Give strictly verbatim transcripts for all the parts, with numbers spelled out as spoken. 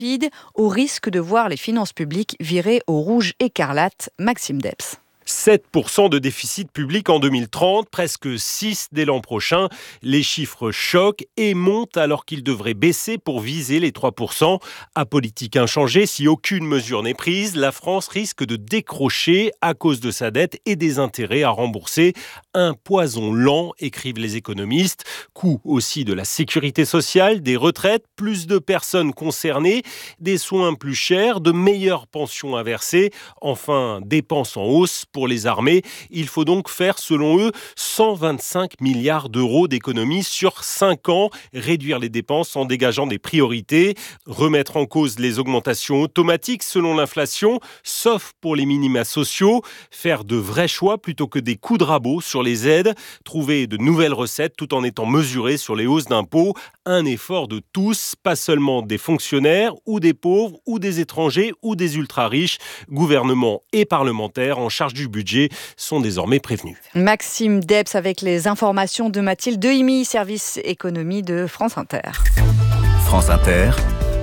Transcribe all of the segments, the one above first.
au risque de voir les finances publiques virer au rouge écarlate. Maxime Debs. sept pour cent de déficit public en deux mille trente, presque six dès l'an prochain. Les chiffres choquent et montent alors qu'ils devraient baisser pour viser les trois pour cent. À politique inchangée, si aucune mesure n'est prise, la France risque de décrocher à cause de sa dette et des intérêts à rembourser. Un poison lent, écrivent les économistes. Coût aussi de la sécurité sociale, des retraites, plus de personnes concernées, des soins plus chers, de meilleures pensions à verser. Enfin, dépenses en hausse pour les armées. Il faut donc faire, selon eux, cent vingt-cinq milliards d'euros d'économies sur cinq ans, réduire les dépenses en dégageant des priorités, remettre en cause les augmentations automatiques selon l'inflation, sauf pour les minima sociaux, faire de vrais choix plutôt que des coups de rabot sur les aides, trouver de nouvelles recettes tout en étant mesuré sur les hausses d'impôts, un effort de tous, pas seulement des fonctionnaires ou des pauvres ou des étrangers ou des ultra-riches. Gouvernement et parlementaires en charge du budget sont désormais prévenus. Maxime Debs avec les informations de Mathilde Dehimi, service économie de France Inter. France Inter,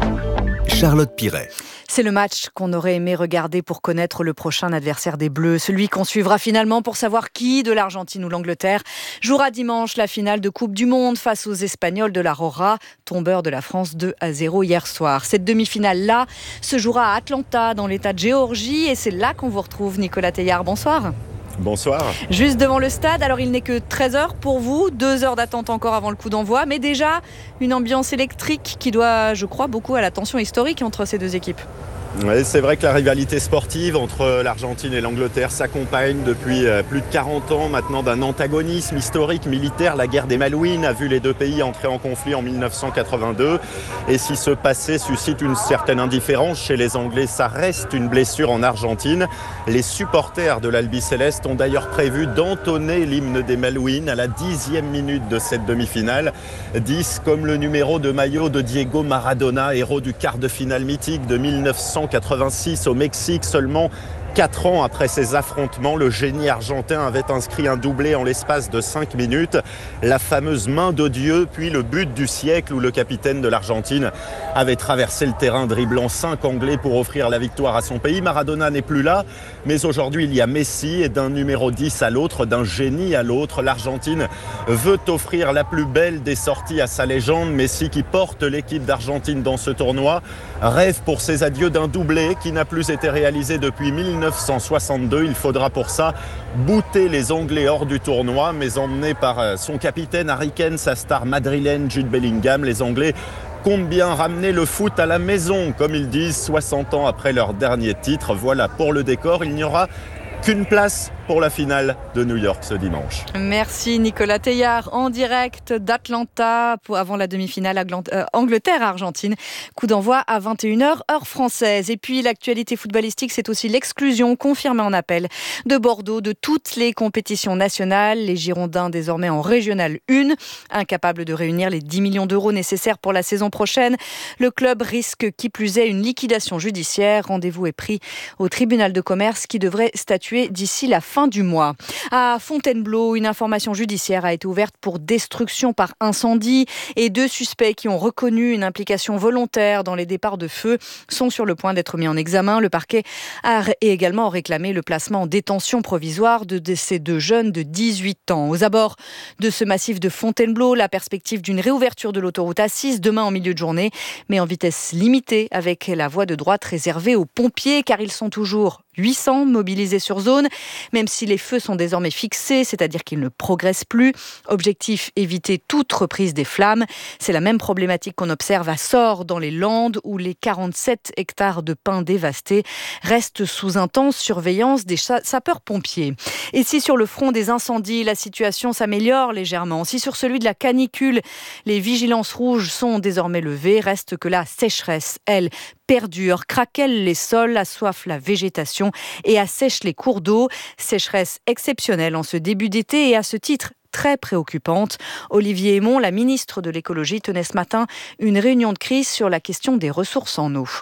Charlotte Piret. C'est le match qu'on aurait aimé regarder pour connaître le prochain adversaire des Bleus, celui qu'on suivra finalement pour savoir qui de l'Argentine ou l'Angleterre jouera dimanche la finale de Coupe du Monde face aux Espagnols de la Roja, tombeurs de la France deux à zéro hier soir. Cette demi-finale-là se jouera à Atlanta, dans l'état de Géorgie, et c'est là qu'on vous retrouve, Nicolas Teilhard. Bonsoir. Bonsoir. Juste devant le stade, alors il n'est que treize heures pour vous, deux heures d'attente encore avant le coup d'envoi, mais déjà une ambiance électrique qui doit, je crois, beaucoup à la tension historique entre ces deux équipes. Oui, c'est vrai que la rivalité sportive entre l'Argentine et l'Angleterre s'accompagne depuis plus de quarante ans maintenant d'un antagonisme historique militaire. La guerre des Malouines a vu les deux pays entrer en conflit en mille neuf cent quatre-vingt-deux. Et si ce passé suscite une certaine indifférence chez les Anglais, ça reste une blessure en Argentine. Les supporters de l'Albiceleste ont d'ailleurs prévu d'entonner l'hymne des Malouines à la dixième minute de cette demi-finale. dix comme le numéro de maillot de Diego Maradona, héros du quart de finale mythique de mille neuf cent quatre-vingt-six au Mexique. Seulement quatre ans après ces affrontements, le génie argentin avait inscrit un doublé en l'espace de cinq minutes. La fameuse main de Dieu, puis le but du siècle où le capitaine de l'Argentine avait traversé le terrain dribblant cinq Anglais pour offrir la victoire à son pays. Maradona n'est plus là, mais aujourd'hui il y a Messi, et d'un numéro dix à l'autre, d'un génie à l'autre, l'Argentine veut offrir la plus belle des sorties à sa légende. Messi, qui porte l'équipe d'Argentine dans ce tournoi, rêve pour ses adieux d'un doublé qui n'a plus été réalisé depuis mille neuf cent soixante-deux. Il faudra pour ça bouter les Anglais hors du tournoi, mais emmené par son capitaine Harry Kane, sa star madrilène Jude Bellingham, les Anglais comptent bien ramener le foot à la maison, comme ils disent, soixante ans après leur dernier titre. Voilà pour le décor, il n'y aura qu'une place pour la finale de New York ce dimanche. Merci Nicolas Teilhard en direct d'Atlanta pour avant la demi-finale euh, Angleterre-Argentine. Coup d'envoi à vingt et une heures heure française. Et puis l'actualité footballistique, c'est aussi l'exclusion confirmée en appel de Bordeaux de toutes les compétitions nationales. Les Girondins désormais en régionale un, incapables de réunir les dix millions d'euros nécessaires pour la saison prochaine. Le club risque qui plus est une liquidation judiciaire. Rendez-vous est pris au tribunal de commerce qui devrait statuer d'ici la fin du mois. À Fontainebleau, une information judiciaire a été ouverte pour destruction par incendie et deux suspects qui ont reconnu une implication volontaire dans les départs de feu sont sur le point d'être mis en examen. Le parquet a également réclamé le placement en détention provisoire de ces deux jeunes de dix-huit ans. Aux abords de ce massif de Fontainebleau, la perspective d'une réouverture de l'autoroute A six demain en milieu de journée, mais en vitesse limitée avec la voie de droite réservée aux pompiers car ils sont toujours huit cents mobilisés sur zone, même si les feux sont désormais fixés, c'est-à-dire qu'ils ne progressent plus. Objectif, éviter toute reprise des flammes. C'est la même problématique qu'on observe à Sort, dans les Landes, où les quarante-sept hectares de pins dévastés restent sous intense surveillance des sapeurs-pompiers. Et si sur le front des incendies, la situation s'améliore légèrement, si sur celui de la canicule, les vigilances rouges sont désormais levées, reste que la sécheresse, elle, perdure, craquelle les sols, assoiffe la végétation et assèche les cours d'eau. Sécheresse exceptionnelle en ce début d'été et à ce titre très préoccupante. Olivier Hémon, la ministre de l'écologie, tenait ce matin une réunion de crise sur la question des ressources en eau.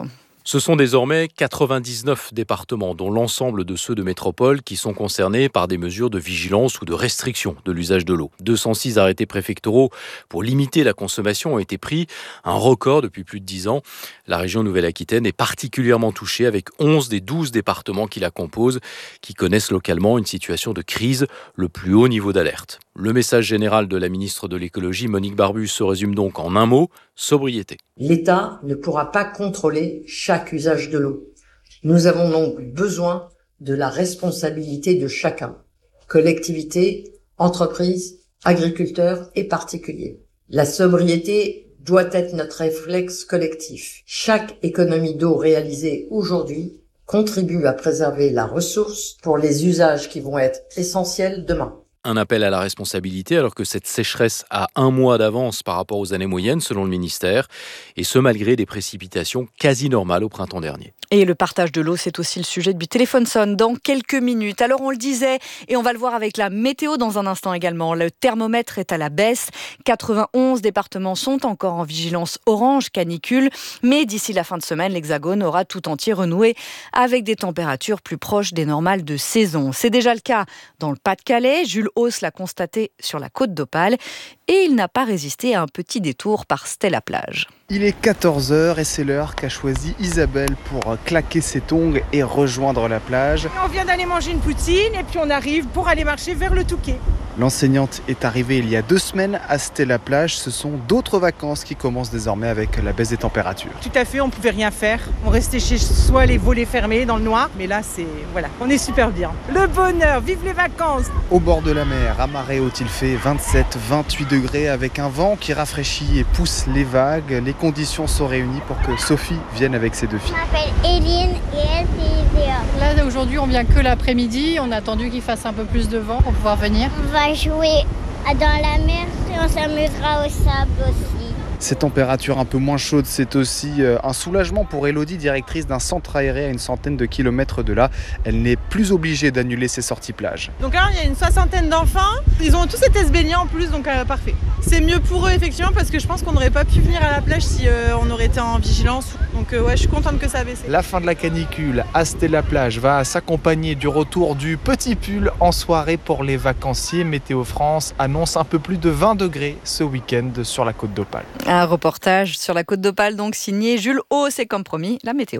Ce sont désormais quatre-vingt-dix-neuf départements, dont l'ensemble de ceux de métropole, qui sont concernés par des mesures de vigilance ou de restriction de l'usage de l'eau. deux cent six arrêtés préfectoraux pour limiter la consommation ont été pris, un record depuis plus de dix ans. La région Nouvelle-Aquitaine est particulièrement touchée avec onze des douze départements qui la composent, qui connaissent localement une situation de crise, le plus haut niveau d'alerte. Le message général de la ministre de l'écologie, Monique Barbus, se résume donc en un mot, sobriété. L'État ne pourra pas contrôler chaque usage de l'eau. Nous avons donc besoin de la responsabilité de chacun, collectivités, entreprises, agriculteurs et particuliers. La sobriété doit être notre réflexe collectif. Chaque économie d'eau réalisée aujourd'hui contribue à préserver la ressource pour les usages qui vont être essentiels demain. Un appel à la responsabilité alors que cette sécheresse a un mois d'avance par rapport aux années moyennes selon le ministère, et ce malgré des précipitations quasi normales au printemps dernier. Et le partage de l'eau, c'est aussi le sujet du téléphone sonne dans quelques minutes. Alors on le disait, et on va le voir avec la météo dans un instant également. Le thermomètre est à la baisse. quatre-vingt-onze départements sont encore en vigilance orange canicule. Mais d'ici la fin de semaine, l'Hexagone aura tout entier renoué avec des températures plus proches des normales de saison. C'est déjà le cas dans le Pas-de-Calais. Jules Hauss l'a constaté sur la côte d'Opale. Et il n'a pas résisté à un petit détour par Stella-Plage. Il est quatorze heures et c'est l'heure qu'a choisi Isabelle pour claquer ses tongs et rejoindre la plage. On vient d'aller manger une poutine et puis on arrive pour aller marcher vers le Touquet. L'enseignante est arrivée il y a deux semaines à Stella-Plage. Ce sont d'autres vacances qui commencent désormais avec la baisse des températures. Tout à fait, on ne pouvait rien faire. On restait chez soi, les volets fermés dans le noir. Mais là, c'est voilà, on est super bien. Le bonheur, vive les vacances. Au bord de la mer, à Maré-Haute, il fait vingt-sept à vingt-huit degrés avec un vent qui rafraîchit et pousse les vagues. Les conditions sont réunies pour que Sophie vienne avec ses deux filles. Je m'appelle Eline et elle, c'est Isea. Là, aujourd'hui, on vient que l'après-midi. On a attendu qu'il fasse un peu plus de vent pour pouvoir venir. On va jouer dans la mer et on s'amusera au sable aussi. Ces températures un peu moins chaudes, c'est aussi un soulagement pour Elodie, directrice d'un centre aéré à une centaine de kilomètres de là. Elle n'est plus obligée d'annuler ses sorties plage. Donc là, il y a une soixantaine d'enfants. Ils ont tous été se baigner en plus, donc euh, parfait. C'est mieux pour eux, effectivement, parce que je pense qu'on n'aurait pas pu venir à la plage si euh, on aurait été en vigilance. Donc euh, ouais, je suis contente que ça a baissé. La fin de la canicule à Stella-Plage va s'accompagner du retour du petit pull en soirée pour les vacanciers. Météo France annonce un peu plus de vingt degrés ce week-end sur la côte d'Opale. Un reportage sur la côte d'Opale, donc signé Jules Hauss, et comme promis, la météo.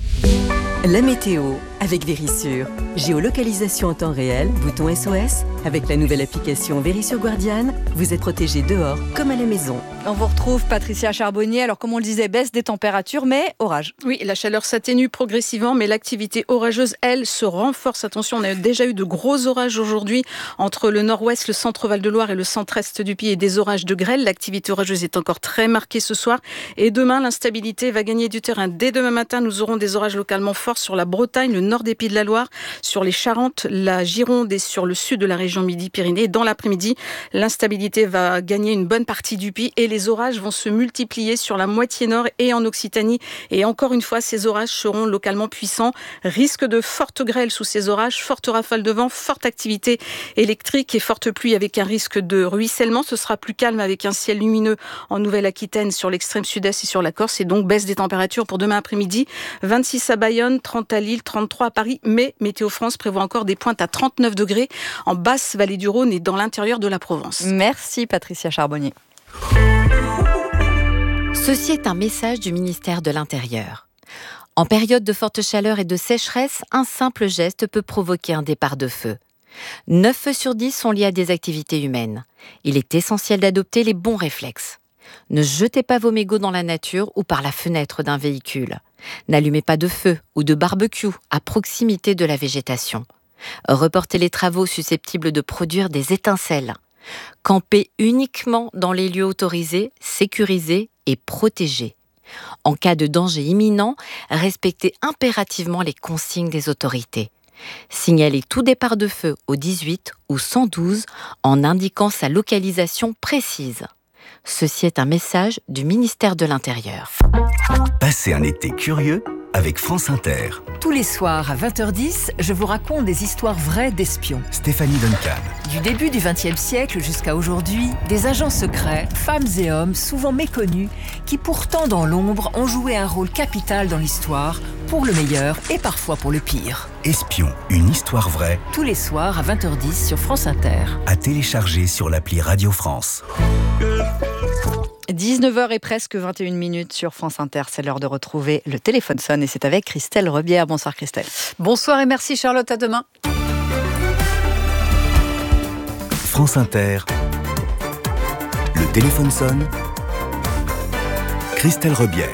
La météo avec Vérissure. Géolocalisation en temps réel, bouton S O S. Avec la nouvelle application Vérissure Guardian, vous êtes protégé dehors comme à la maison. On vous retrouve Patricia Charbonnier. Alors comme on le disait, baisse des températures, mais orage. Oui, la chaleur s'atténue progressivement, mais l'activité orageuse, elle, se renforce. Attention, on a déjà eu de gros orages aujourd'hui entre le nord-ouest, le centre Val-de-Loire et le centre-est du pays, et des orages de grêle. L'activité orageuse est encore très marquée ce soir. Et demain, l'instabilité va gagner du terrain. Dès demain matin, nous aurons des orages localement forts sur la Bretagne, le nord des Pays de la Loire, sur les Charentes, la Gironde et sur le sud de la région Midi-Pyrénées. Dans l'après-midi, l'instabilité va gagner une bonne partie du pays et les orages vont se multiplier sur la moitié nord et en Occitanie. Et encore une fois, ces orages seront localement puissants. Risque de fortes grêles sous ces orages, fortes rafales de vent, forte activité électrique et forte pluie avec un risque de ruissellement. Ce sera plus calme avec un ciel lumineux en Nouvelle-Aquitaine, sur l'extrême sud-est et sur la Corse. Et donc, baisse des températures pour demain après-midi. vingt-six à Bayonne, trente à Lille, trente-trois à Paris. Mais Météo France prévoit encore des pointes à trente-neuf degrés en basse vallée du Rhône et dans l'intérieur de la Provence. Merci Patricia Charbonnier. Ceci est un message du ministère de l'Intérieur. En période de forte chaleur et de sécheresse, un simple geste peut provoquer un départ de feu. neuf feux sur dix sont liés à des activités humaines. Il est essentiel d'adopter les bons réflexes. Ne jetez pas vos mégots dans la nature ou par la fenêtre d'un véhicule. N'allumez pas de feu ou de barbecue à proximité de la végétation. Reportez les travaux susceptibles de produire des étincelles. Campez uniquement dans les lieux autorisés, sécurisés et protégés. En cas de danger imminent, respectez impérativement les consignes des autorités. Signalez tout départ de feu au dix-huit ou cent douze en indiquant sa localisation précise. Ceci est un message du ministère de l'Intérieur. Passez un été curieux avec France Inter. Tous les soirs à vingt heures dix, je vous raconte des histoires vraies d'espions. Stéphanie Duncan. Du début du vingtième siècle jusqu'à aujourd'hui, des agents secrets, femmes et hommes souvent méconnus, qui pourtant dans l'ombre ont joué un rôle capital dans l'histoire, pour le meilleur et parfois pour le pire. Espion, une histoire vraie. Tous les soirs à vingt heures dix sur France Inter. À télécharger sur l'appli Radio France. dix-neuf heures et presque vingt et une minutes sur France Inter. C'est l'heure de retrouver le téléphone sonne et c'est avec Christelle Rebière. Bonsoir Christelle. Bonsoir et merci Charlotte, à demain. France Inter. Le téléphone sonne. Christelle Rebière.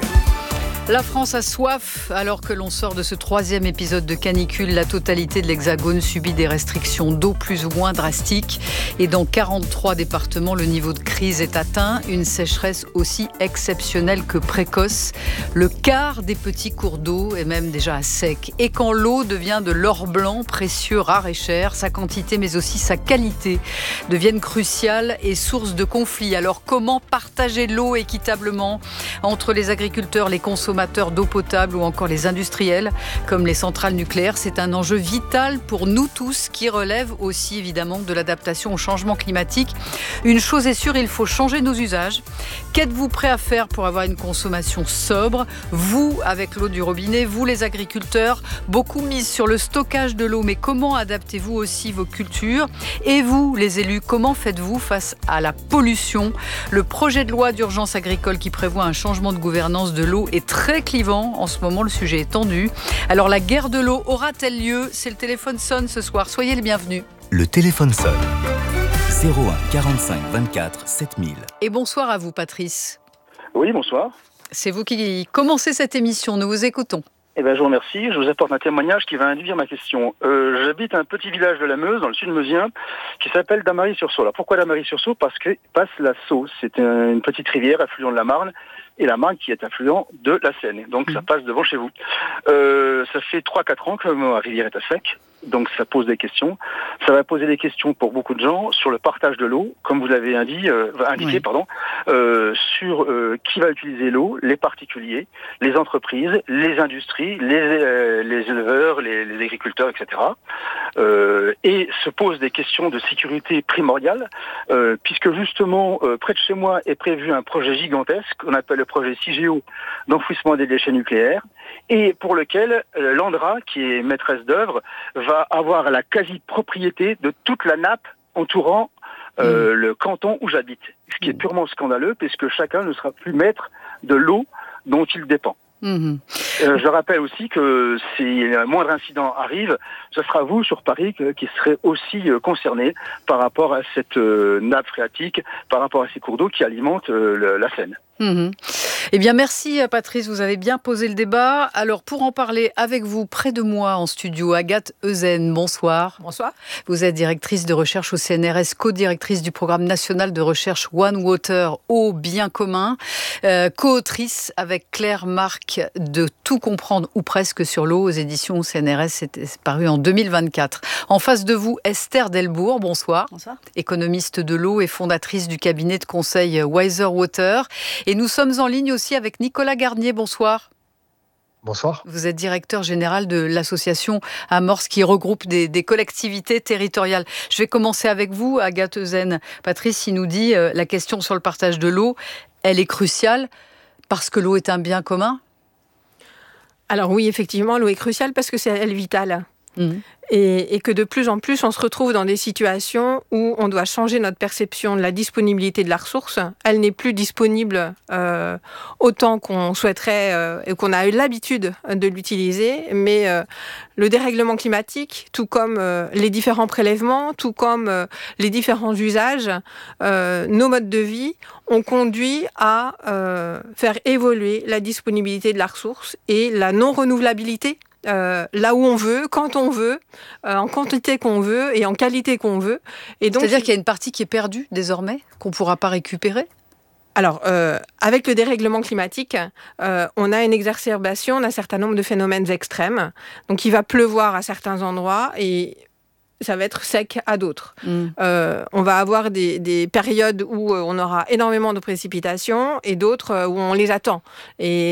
La France a soif alors que l'on sort de ce troisième épisode de canicule. La totalité de l'Hexagone subit des restrictions d'eau plus ou moins drastiques. Et dans quarante-trois départements, le niveau de crise est atteint. Une sécheresse aussi exceptionnelle que précoce. Le quart des petits cours d'eau est même déjà à sec. Et quand l'eau devient de l'or blanc, précieux, rare et cher, sa quantité mais aussi sa qualité deviennent cruciales et source de conflits. Alors comment partager l'eau équitablement entre les agriculteurs, les consommateurs d'eau potable ou encore les industriels comme les centrales nucléaires? C'est un enjeu vital pour nous tous qui relève aussi évidemment de l'adaptation au changement climatique. Une chose est sûre, il faut changer nos usages. Qu'êtes-vous prêt à faire pour avoir une consommation sobre? Vous, avec l'eau du robinet, vous les agriculteurs, beaucoup misent sur le stockage de l'eau, mais comment adaptez-vous aussi vos cultures? Et vous, les élus, comment faites-vous face à la pollution? Le projet de loi d'urgence agricole qui prévoit un changement de gouvernance de l'eau est très très clivant. En ce moment, le sujet est tendu. Alors, la guerre de l'eau aura-t-elle lieu? C'est le téléphone sonne ce soir. Soyez les bienvenus. Le téléphone sonne. zéro un quarante-cinq vingt-quatre sept mille. Et bonsoir à vous, Patrice. Oui, bonsoir. C'est vous qui commencez cette émission. Nous vous écoutons. Eh ben, je vous remercie. Je vous apporte un témoignage qui va induire ma question. Euh, j'habite un petit village de la Meuse, dans le sud meusien, qui s'appelle Damary-sur-Sault. Alors, pourquoi Damary-sur-Sault? Parce que passe la Sault. C'est une petite rivière, affluent de la Marne, et la Marne qui est affluent de la Seine. Donc, mmh. ça passe devant chez vous. Euh, ça fait trois à quatre ans que ma rivière est à sec. Donc, ça pose des questions. Ça va poser des questions pour beaucoup de gens sur le partage de l'eau, comme vous l'avez indiqué, euh, indiqué oui. pardon, euh, sur euh, qui va utiliser l'eau, les particuliers, les entreprises, les industries, les, euh, les éleveurs, les, les agriculteurs, et cetera. Euh, et se posent des questions de sécurité primordiale, euh, puisque justement, euh, près de chez moi est prévu un projet gigantesque qu'on appelle le projet CIGEO d'enfouissement des déchets nucléaires, et pour lequel euh, l'ANDRA, qui est maîtresse d'œuvre, va avoir la quasi-propriété de toute la nappe entourant euh, mmh. le canton où j'habite. Ce qui est purement scandaleux, puisque chacun ne sera plus maître de l'eau dont il dépend. Mmh. Euh, je rappelle aussi que si un moindre incident arrive, ce sera vous sur Paris que, qui serez aussi euh, concerné par rapport à cette euh, nappe phréatique, par rapport à ces cours d'eau qui alimentent euh, le, la Seine. Mmh. Eh bien, merci Patrice, vous avez bien posé le débat. Alors, pour en parler avec vous, près de moi en studio, Agathe Euzen, bonsoir. Bonsoir. Vous êtes directrice de recherche au C N R S, co-directrice du programme national de recherche One Water, eau bien commun, euh, co-autrice avec Claire Marc de Tout comprendre ou presque sur l'eau aux éditions C N R S, c'est paru en deux mille vingt-quatre. En face de vous, Esther Delbourg, bonsoir. Bonsoir. Économiste de l'eau et fondatrice du cabinet de conseil Wiser Water. Et nous sommes en ligne aussi avec Nicolas Garnier. Bonsoir. Bonsoir. Vous êtes directeur général de l'association Amorce qui regroupe des, des collectivités territoriales. Je vais commencer avec vous, Agathe Euzen. Patrice, il nous dit euh, la question sur le partage de l'eau, elle est cruciale parce que l'eau est un bien commun. Alors oui, effectivement, l'eau est cruciale parce que c'est elle vitale. Mmh. Et, et que de plus en plus, on se retrouve dans des situations où on doit changer notre perception de la disponibilité de la ressource. Elle n'est plus disponible euh, autant qu'on souhaiterait euh, et qu'on a eu l'habitude de l'utiliser. Mais euh, le dérèglement climatique, tout comme euh, les différents prélèvements, tout comme euh, les différents usages, euh, nos modes de vie ont conduit à euh, faire évoluer la disponibilité de la ressource et la non-renouvelabilité. Euh, là où on veut, quand on veut, euh, en quantité qu'on veut et en qualité qu'on veut. Et donc, c'est-à-dire qu'il y a une partie qui est perdue désormais, qu'on ne pourra pas récupérer ? Alors, euh, avec le dérèglement climatique, euh, on a une exacerbation d'un certain nombre de phénomènes extrêmes. Donc, il va pleuvoir à certains endroits et ça va être sec à d'autres. Mmh. Euh, on va avoir des, des périodes où on aura énormément de précipitations et d'autres où on les attend. Et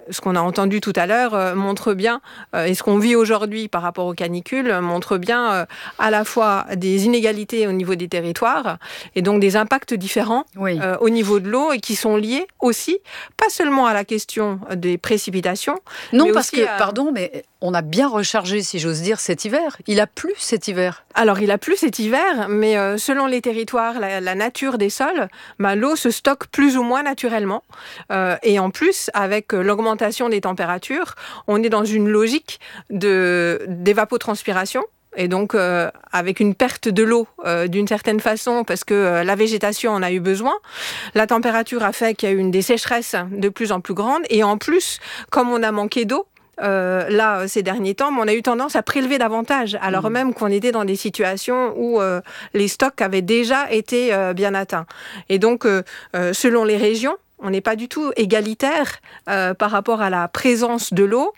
ce qu'on a entendu tout à l'heure euh, montre bien, euh, et ce qu'on vit aujourd'hui par rapport aux canicules, euh, montre bien euh, à la fois des inégalités au niveau des territoires, et donc des impacts différents oui. euh, au niveau de l'eau, et qui sont liés aussi, pas seulement à la question des précipitations. Non, mais parce aussi que, à... pardon, mais on a bien rechargé, si j'ose dire, cet hiver. Il a plu cet hiver. Alors, il a plu cet hiver, mais euh, selon les territoires, la, la nature des sols, bah, l'eau se stocke plus ou moins naturellement. Euh, et en plus, avec l'augmentation des températures, on est dans une logique de, d'évapotranspiration. Et donc, euh, avec une perte de l'eau euh, d'une certaine façon, parce que euh, la végétation en a eu besoin. La température a fait qu'il y a eu une des sécheresses de plus en plus grandes. Et en plus, comme on a manqué d'eau, Euh, là, ces derniers temps, on a eu tendance à prélever davantage, alors mmh. même qu'on était dans des situations où euh, les stocks avaient déjà été euh, bien atteints. Et donc, euh, euh, selon les régions, on n'est pas du tout égalitaire euh, par rapport à la présence de l'eau,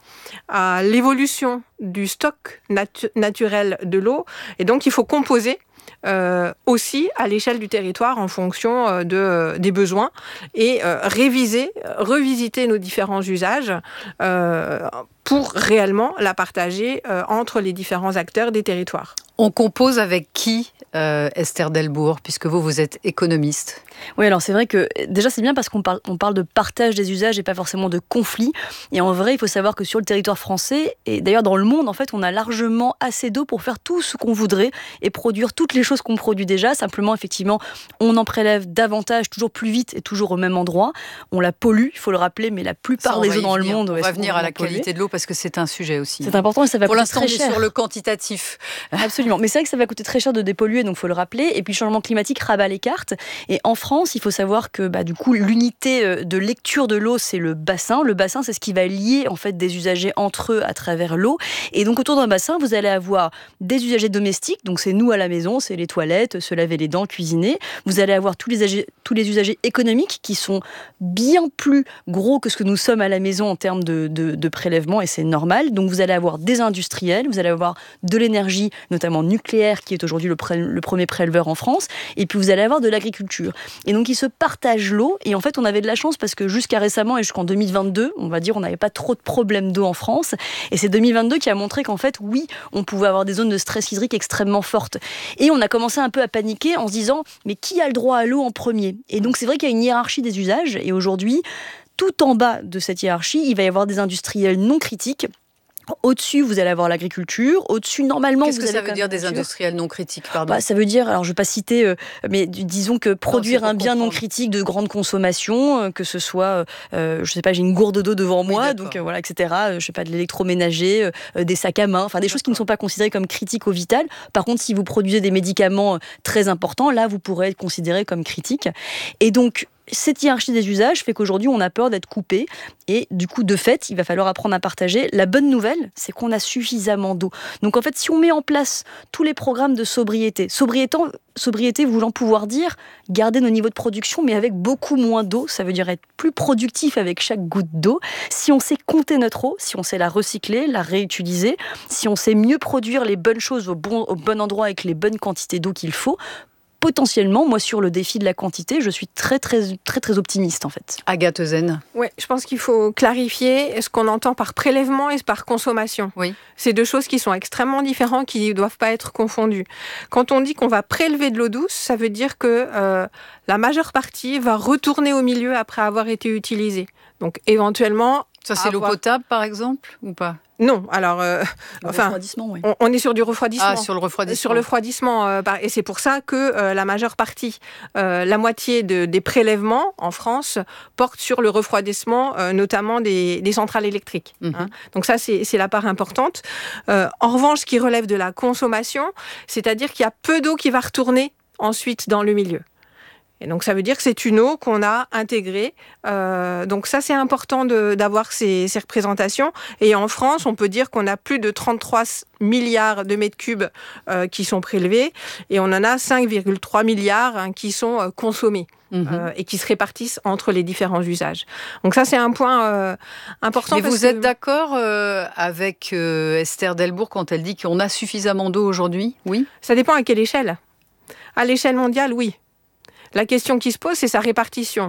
à l'évolution du stock natu- naturel de l'eau. Et donc, il faut composer Euh, aussi à l'échelle du territoire en fonction euh, de, euh, des besoins et euh, réviser, revisiter nos différents usages euh, pour réellement la partager euh, entre les différents acteurs des territoires. On compose avec qui, euh, Esther Delbourg, puisque vous, vous êtes économiste? Oui, alors c'est vrai que déjà c'est bien parce qu'on parle, on parle de partage des usages et pas forcément de conflit. Et en vrai, il faut savoir que sur le territoire français, et d'ailleurs dans le monde, en fait, on a largement assez d'eau pour faire tout ce qu'on voudrait et produire toutes les choses qu'on produit déjà. Simplement, effectivement, on en prélève davantage, toujours plus vite et toujours au même endroit. On la pollue, il faut le rappeler, mais la plupart ça, des eaux dans venir. le monde... On ouais, va venir à la polluées. qualité de l'eau parce que c'est un sujet aussi. C'est important et ça va pour coûter l'instant, très on est cher. sur le quantitatif. Absolument, mais c'est vrai que ça va coûter très cher de dépolluer, donc il faut le rappeler. Et puis le changement climatique rabat les cartes. Et en France, il faut savoir que bah, du coup, l'unité de lecture de l'eau, c'est le bassin. Le bassin, c'est ce qui va lier en fait des usagers entre eux à travers l'eau. Et donc autour d'un bassin, vous allez avoir des usagers domestiques, donc c'est nous à la maison, c'est les toilettes, se laver les dents, cuisiner. Vous allez avoir tous les usagers, tous les usagers économiques qui sont bien plus gros que ce que nous sommes à la maison en termes de, de, de prélèvement, et c'est normal. Donc vous allez avoir des industriels, vous allez avoir de l'énergie, notamment nucléaire, qui est aujourd'hui le, pré- le premier préleveur en France, et puis vous allez avoir de l'agriculture. Et donc ils se partagent l'eau, et en fait on avait de la chance parce que jusqu'à récemment et jusqu'en deux mille vingt-deux, on va dire, on n'avait pas trop de problèmes d'eau en France, et c'est deux mille vingt-deux qui a montré qu'en fait, oui, on pouvait avoir des zones de stress hydrique extrêmement fortes. Et on a commencé un peu à paniquer en se disant, mais qui a le droit à l'eau en premier? Et donc c'est vrai qu'il y a une hiérarchie des usages, et aujourd'hui, tout en bas de cette hiérarchie, il va y avoir des industriels non critiques. Au-dessus, vous allez avoir l'agriculture. Au-dessus, normalement, Qu'est-ce vous que allez ça veut dire des industriels non critiques, pardon? Bah, ça veut dire, alors je ne vais pas citer, euh, mais disons que produire non, un bien comprendre. non critique de grande consommation, euh, que ce soit, euh, je ne sais pas, j'ai une gourde d'eau devant moi, oui, donc euh, voilà, et cetera. Euh, je ne sais pas, de l'électroménager, euh, des sacs à main, enfin des d'accord. choses qui ne sont pas considérées comme critiques au vital. Par contre, si vous produisez des médicaments très importants, là, vous pourrez être considéré comme critique. Et donc, cette hiérarchie des usages fait qu'aujourd'hui, on a peur d'être coupé. Et du coup, de fait, il va falloir apprendre à partager. La bonne nouvelle, c'est qu'on a suffisamment d'eau. Donc en fait, si on met en place tous les programmes de sobriété, sobriété, sobriété voulant pouvoir dire garder nos niveaux de production, mais avec beaucoup moins d'eau, ça veut dire être plus productif avec chaque goutte d'eau. Si on sait compter notre eau, si on sait la recycler, la réutiliser, si on sait mieux produire les bonnes choses au bon, au bon endroit avec les bonnes quantités d'eau qu'il faut, potentiellement, moi, sur le défi de la quantité, je suis très, très, très, très optimiste, en fait. Agathe Ezen. Oui, je pense qu'il faut clarifier ce qu'on entend par prélèvement et par consommation. Oui. C'est deux choses qui sont extrêmement différentes, qui ne doivent pas être confondues. Quand on dit qu'on va prélever de l'eau douce, ça veut dire que euh, la majeure partie va retourner au milieu après avoir été utilisée. Donc, éventuellement... Ça, c'est avoir... l'eau potable, par exemple, ou pas? Non, alors, euh, enfin, refroidissement, oui. on, on est sur du refroidissement. Ah, sur le refroidissement. Sur le refroidissement, euh, et c'est pour ça que euh, la majeure partie, euh, la moitié de, des prélèvements en France portent sur le refroidissement, euh, notamment des, des centrales électriques. Mm-hmm. Hein. Donc ça, c'est, c'est la part importante. Euh, en revanche, ce qui relève de la consommation, c'est-à-dire qu'il y a peu d'eau qui va retourner ensuite dans le milieu. Et donc, ça veut dire que c'est une eau qu'on a intégrée. Euh, donc ça, c'est important de, d'avoir ces, ces représentations. Et en France, on peut dire qu'on a plus de trente-trois milliards de mètres cubes euh, qui sont prélevés. Et on en a cinq virgule trois milliards hein, qui sont euh, consommés. Mmh. Euh, et qui se répartissent entre les différents usages. Donc ça, c'est un point euh, important. Mais parce vous que... êtes d'accord euh, avec euh, Esther Delbourg quand elle dit qu'on a suffisamment d'eau aujourd'hui? Oui. Ça dépend à quelle échelle. À l'échelle mondiale, oui. La question qui se pose, c'est sa répartition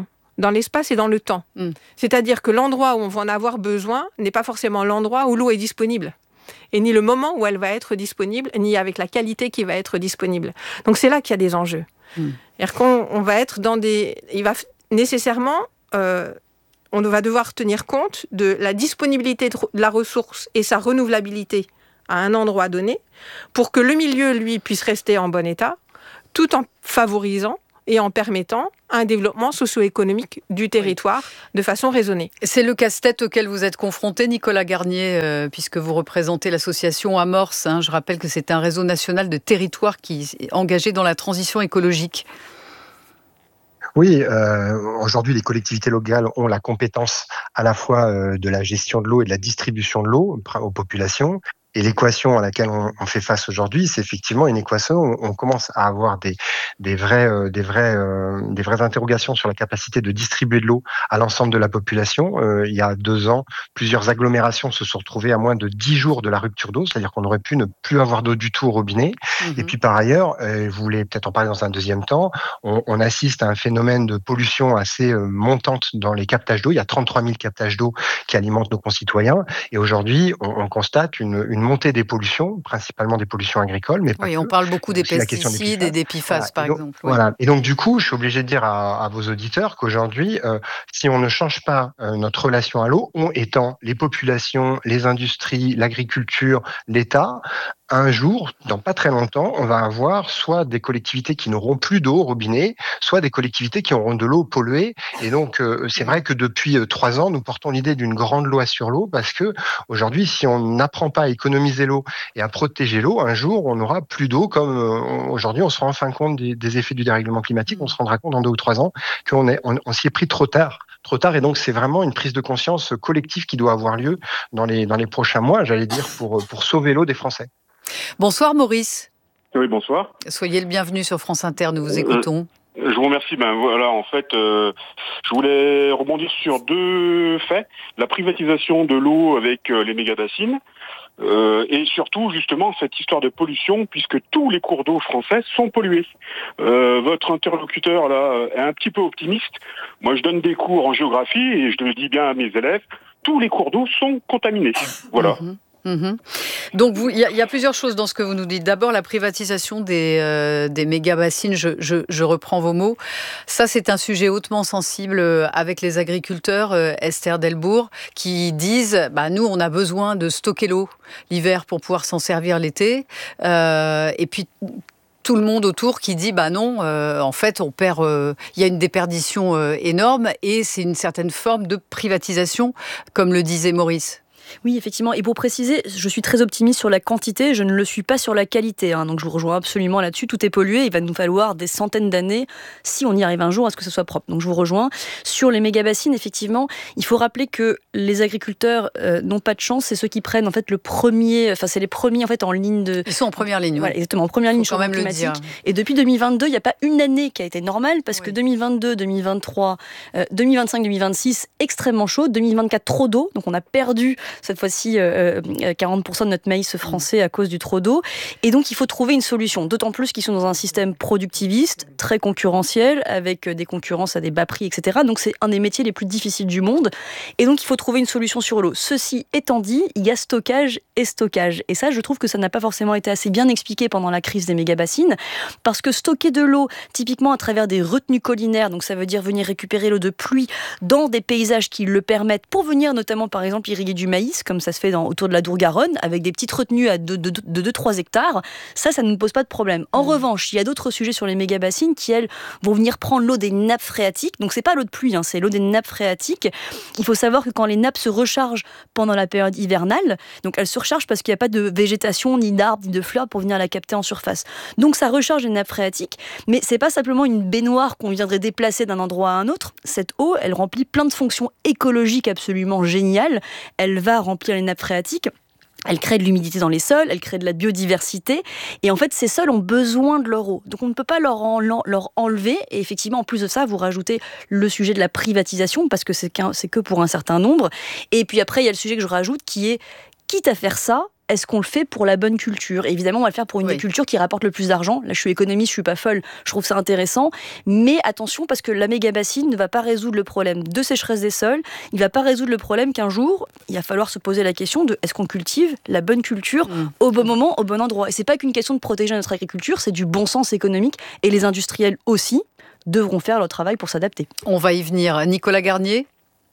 dans l'espace et dans le temps. Mm. C'est-à-dire que l'endroit où on va en avoir besoin n'est pas forcément l'endroit où l'eau est disponible. Et ni le moment où elle va être disponible, ni avec la qualité qui va être disponible. Donc c'est là qu'il y a des enjeux. Mm. C'est-à-dire qu'on on va être dans des... Il va nécessairement... Euh, on va devoir tenir compte de la disponibilité de la ressource et sa renouvelabilité à un endroit donné pour que le milieu, lui, puisse rester en bon état, tout en favorisant et en permettant un développement socio-économique du territoire oui. de façon raisonnée. C'est le casse-tête auquel vous êtes confronté, Nicolas Garnier, euh, puisque vous représentez l'association Amorce. Hein, je rappelle que c'est un réseau national de territoires qui est engagé dans la transition écologique. Oui, euh, aujourd'hui, les collectivités locales ont la compétence à la fois euh, de la gestion de l'eau et de la distribution de l'eau aux populations. Et l'équation à laquelle on, on fait face aujourd'hui, c'est effectivement une équation où on commence à avoir des, des, vrais, euh, des, vrais, euh, des vraies interrogations sur la capacité de distribuer de l'eau à l'ensemble de la population. Euh, il y a deux ans, plusieurs agglomérations se sont retrouvées à moins de dix jours de la rupture d'eau, c'est-à-dire qu'on aurait pu ne plus avoir d'eau du tout au robinet. Mmh. Et puis par ailleurs, euh, vous voulez peut-être en parler dans un deuxième temps, on, on assiste à un phénomène de pollution assez euh, montante dans les captages d'eau. Il y a trente-trois mille captages d'eau qui alimentent nos concitoyens. Et aujourd'hui, on, on constate une, une montée des pollutions, principalement des pollutions agricoles. Mais pas oui, que. on parle beaucoup des pesticides des et des P F A S, voilà. par et donc, exemple. Oui. Voilà. Et donc, du coup, je suis obligé de dire à, à vos auditeurs qu'aujourd'hui, euh, si on ne change pas euh, notre relation à l'eau, on étant les populations, les industries, l'agriculture, l'État, un jour, dans pas très longtemps, on va avoir soit des collectivités qui n'auront plus d'eau au robinet, soit des collectivités qui auront de l'eau polluée. Et donc, euh, c'est vrai que depuis euh, trois ans, nous portons l'idée d'une grande loi sur l'eau parce que aujourd'hui, si on n'apprend pas à économiser l'eau et à protéger l'eau, un jour, on n'aura plus d'eau comme euh, aujourd'hui, on se rend en fin compte des, des effets du dérèglement climatique. On se rendra compte dans deux ou trois ans qu'on est, on, on s'y est pris trop tard. trop tard. Et donc, c'est vraiment une prise de conscience collective qui doit avoir lieu dans les, dans les prochains mois, j'allais dire, pour, pour sauver l'eau des Français. Bonsoir Maurice. Oui, bonsoir. Soyez le bienvenu sur France Inter, nous vous écoutons. Euh, je vous remercie. Ben voilà, en fait, euh, je voulais rebondir sur deux faits. La privatisation de l'eau avec euh, les méga-bassines euh, et surtout, justement, cette histoire de pollution, puisque tous les cours d'eau français sont pollués. Euh, votre interlocuteur, là, est un petit peu optimiste. Moi, je donne des cours en géographie et je le dis bien à mes élèves, tous les cours d'eau sont contaminés. Voilà. Mmh. Mmh. Donc il y, y a plusieurs choses dans ce que vous nous dites. D'abord la privatisation des, euh, des méga-bassines, je, je, je reprends vos mots. Ça c'est un sujet hautement sensible avec les agriculteurs, euh, Esther Delbourg, qui disent bah, nous on a besoin de stocker l'eau l'hiver pour pouvoir s'en servir l'été. Euh, et puis tout le monde autour qui dit bah non, euh, en fait on perd, il euh, y a une déperdition euh, énorme et c'est une certaine forme de privatisation, comme le disait Maurice. Oui, effectivement. Et pour préciser, je suis très optimiste sur la quantité, je ne le suis pas sur la qualité. Hein. Donc je vous rejoins absolument là-dessus. Tout est pollué, il va nous falloir des centaines d'années, si on y arrive un jour, à ce que ce soit propre. Donc je vous rejoins. Sur les méga-bassines, effectivement, il faut rappeler que les agriculteurs euh, n'ont pas de chance. C'est ceux qui prennent en fait le premier, enfin c'est les premiers en fait en ligne de. Ils sont en première ligne. Voilà, exactement, en première ligne. Faut quand même le dire. Et depuis deux mille vingt-deux, il n'y a pas une année qui a été normale parce oui. que deux mille vingt-deux, deux mille vingt-trois, euh, deux mille vingt-cinq, deux mille vingt-six, extrêmement chaud. deux mille vingt-quatre, trop d'eau. Donc on a perdu cette fois-ci. Euh, quarante pour cent de notre maïs français à cause du trop d'eau. Et donc, il faut trouver une solution. D'autant plus qu'ils sont dans un système productiviste, très concurrentiel, avec des concurrences à des bas prix, et cetera. Donc, c'est un des métiers les plus difficiles du monde. Et donc, il faut trouver une solution sur l'eau. Ceci étant dit, il y a stockage et stockage. Et ça, je trouve que ça n'a pas forcément été assez bien expliqué pendant la crise des méga-bassines. Parce que stocker de l'eau, typiquement à travers des retenues collinaires, donc ça veut dire venir récupérer l'eau de pluie dans des paysages qui le permettent, pour venir notamment, par exemple, irriguer du maïs, comme ça se fait dans autour de la Dour-Garonne, avec des petites retenues à de deux à trois hectares, ça, ça ne nous pose pas de problème. En mmh. revanche, il y a d'autres sujets sur les méga-bassines qui, elles, vont venir prendre l'eau des nappes phréatiques. Donc, c'est pas l'eau de pluie, hein, c'est l'eau des nappes phréatiques. Il faut savoir que quand les nappes se rechargent pendant la période hivernale, donc elles se rechargent parce qu'il n'y a pas de végétation, ni d'arbres, ni de fleurs pour venir la capter en surface. Donc, ça recharge les nappes phréatiques, mais c'est pas simplement une baignoire qu'on viendrait déplacer d'un endroit à un autre. Cette eau, elle remplit plein de fonctions écologiques absolument géniales. Elle va remplir les nappes phréatiques. Elle crée de l'humidité dans les sols, elle crée de la biodiversité. Et en fait, ces sols ont besoin de leur eau. Donc, on ne peut pas leur, en, leur enlever. Et effectivement, en plus de ça, vous rajoutez le sujet de la privatisation, parce que c'est, qu'un, c'est que pour un certain nombre. Et puis après, il y a le sujet que je rajoute qui est, quitte à faire ça, est-ce qu'on le fait pour la bonne culture ? Et évidemment, on va le faire pour une oui. des cultures qui rapporte le plus d'argent. Là, je suis économiste, je suis pas folle, je trouve ça intéressant. Mais attention, parce que la méga-bassine ne va pas résoudre le problème de sécheresse des sols, il va pas résoudre le problème qu'un jour, il va falloir se poser la question de est-ce qu'on cultive la bonne culture mmh. au bon moment, au bon endroit. Et c'est pas qu'une question de protéger notre agriculture, c'est du bon sens économique. Et les industriels aussi devront faire leur travail pour s'adapter. On va y venir. Nicolas Garnier ?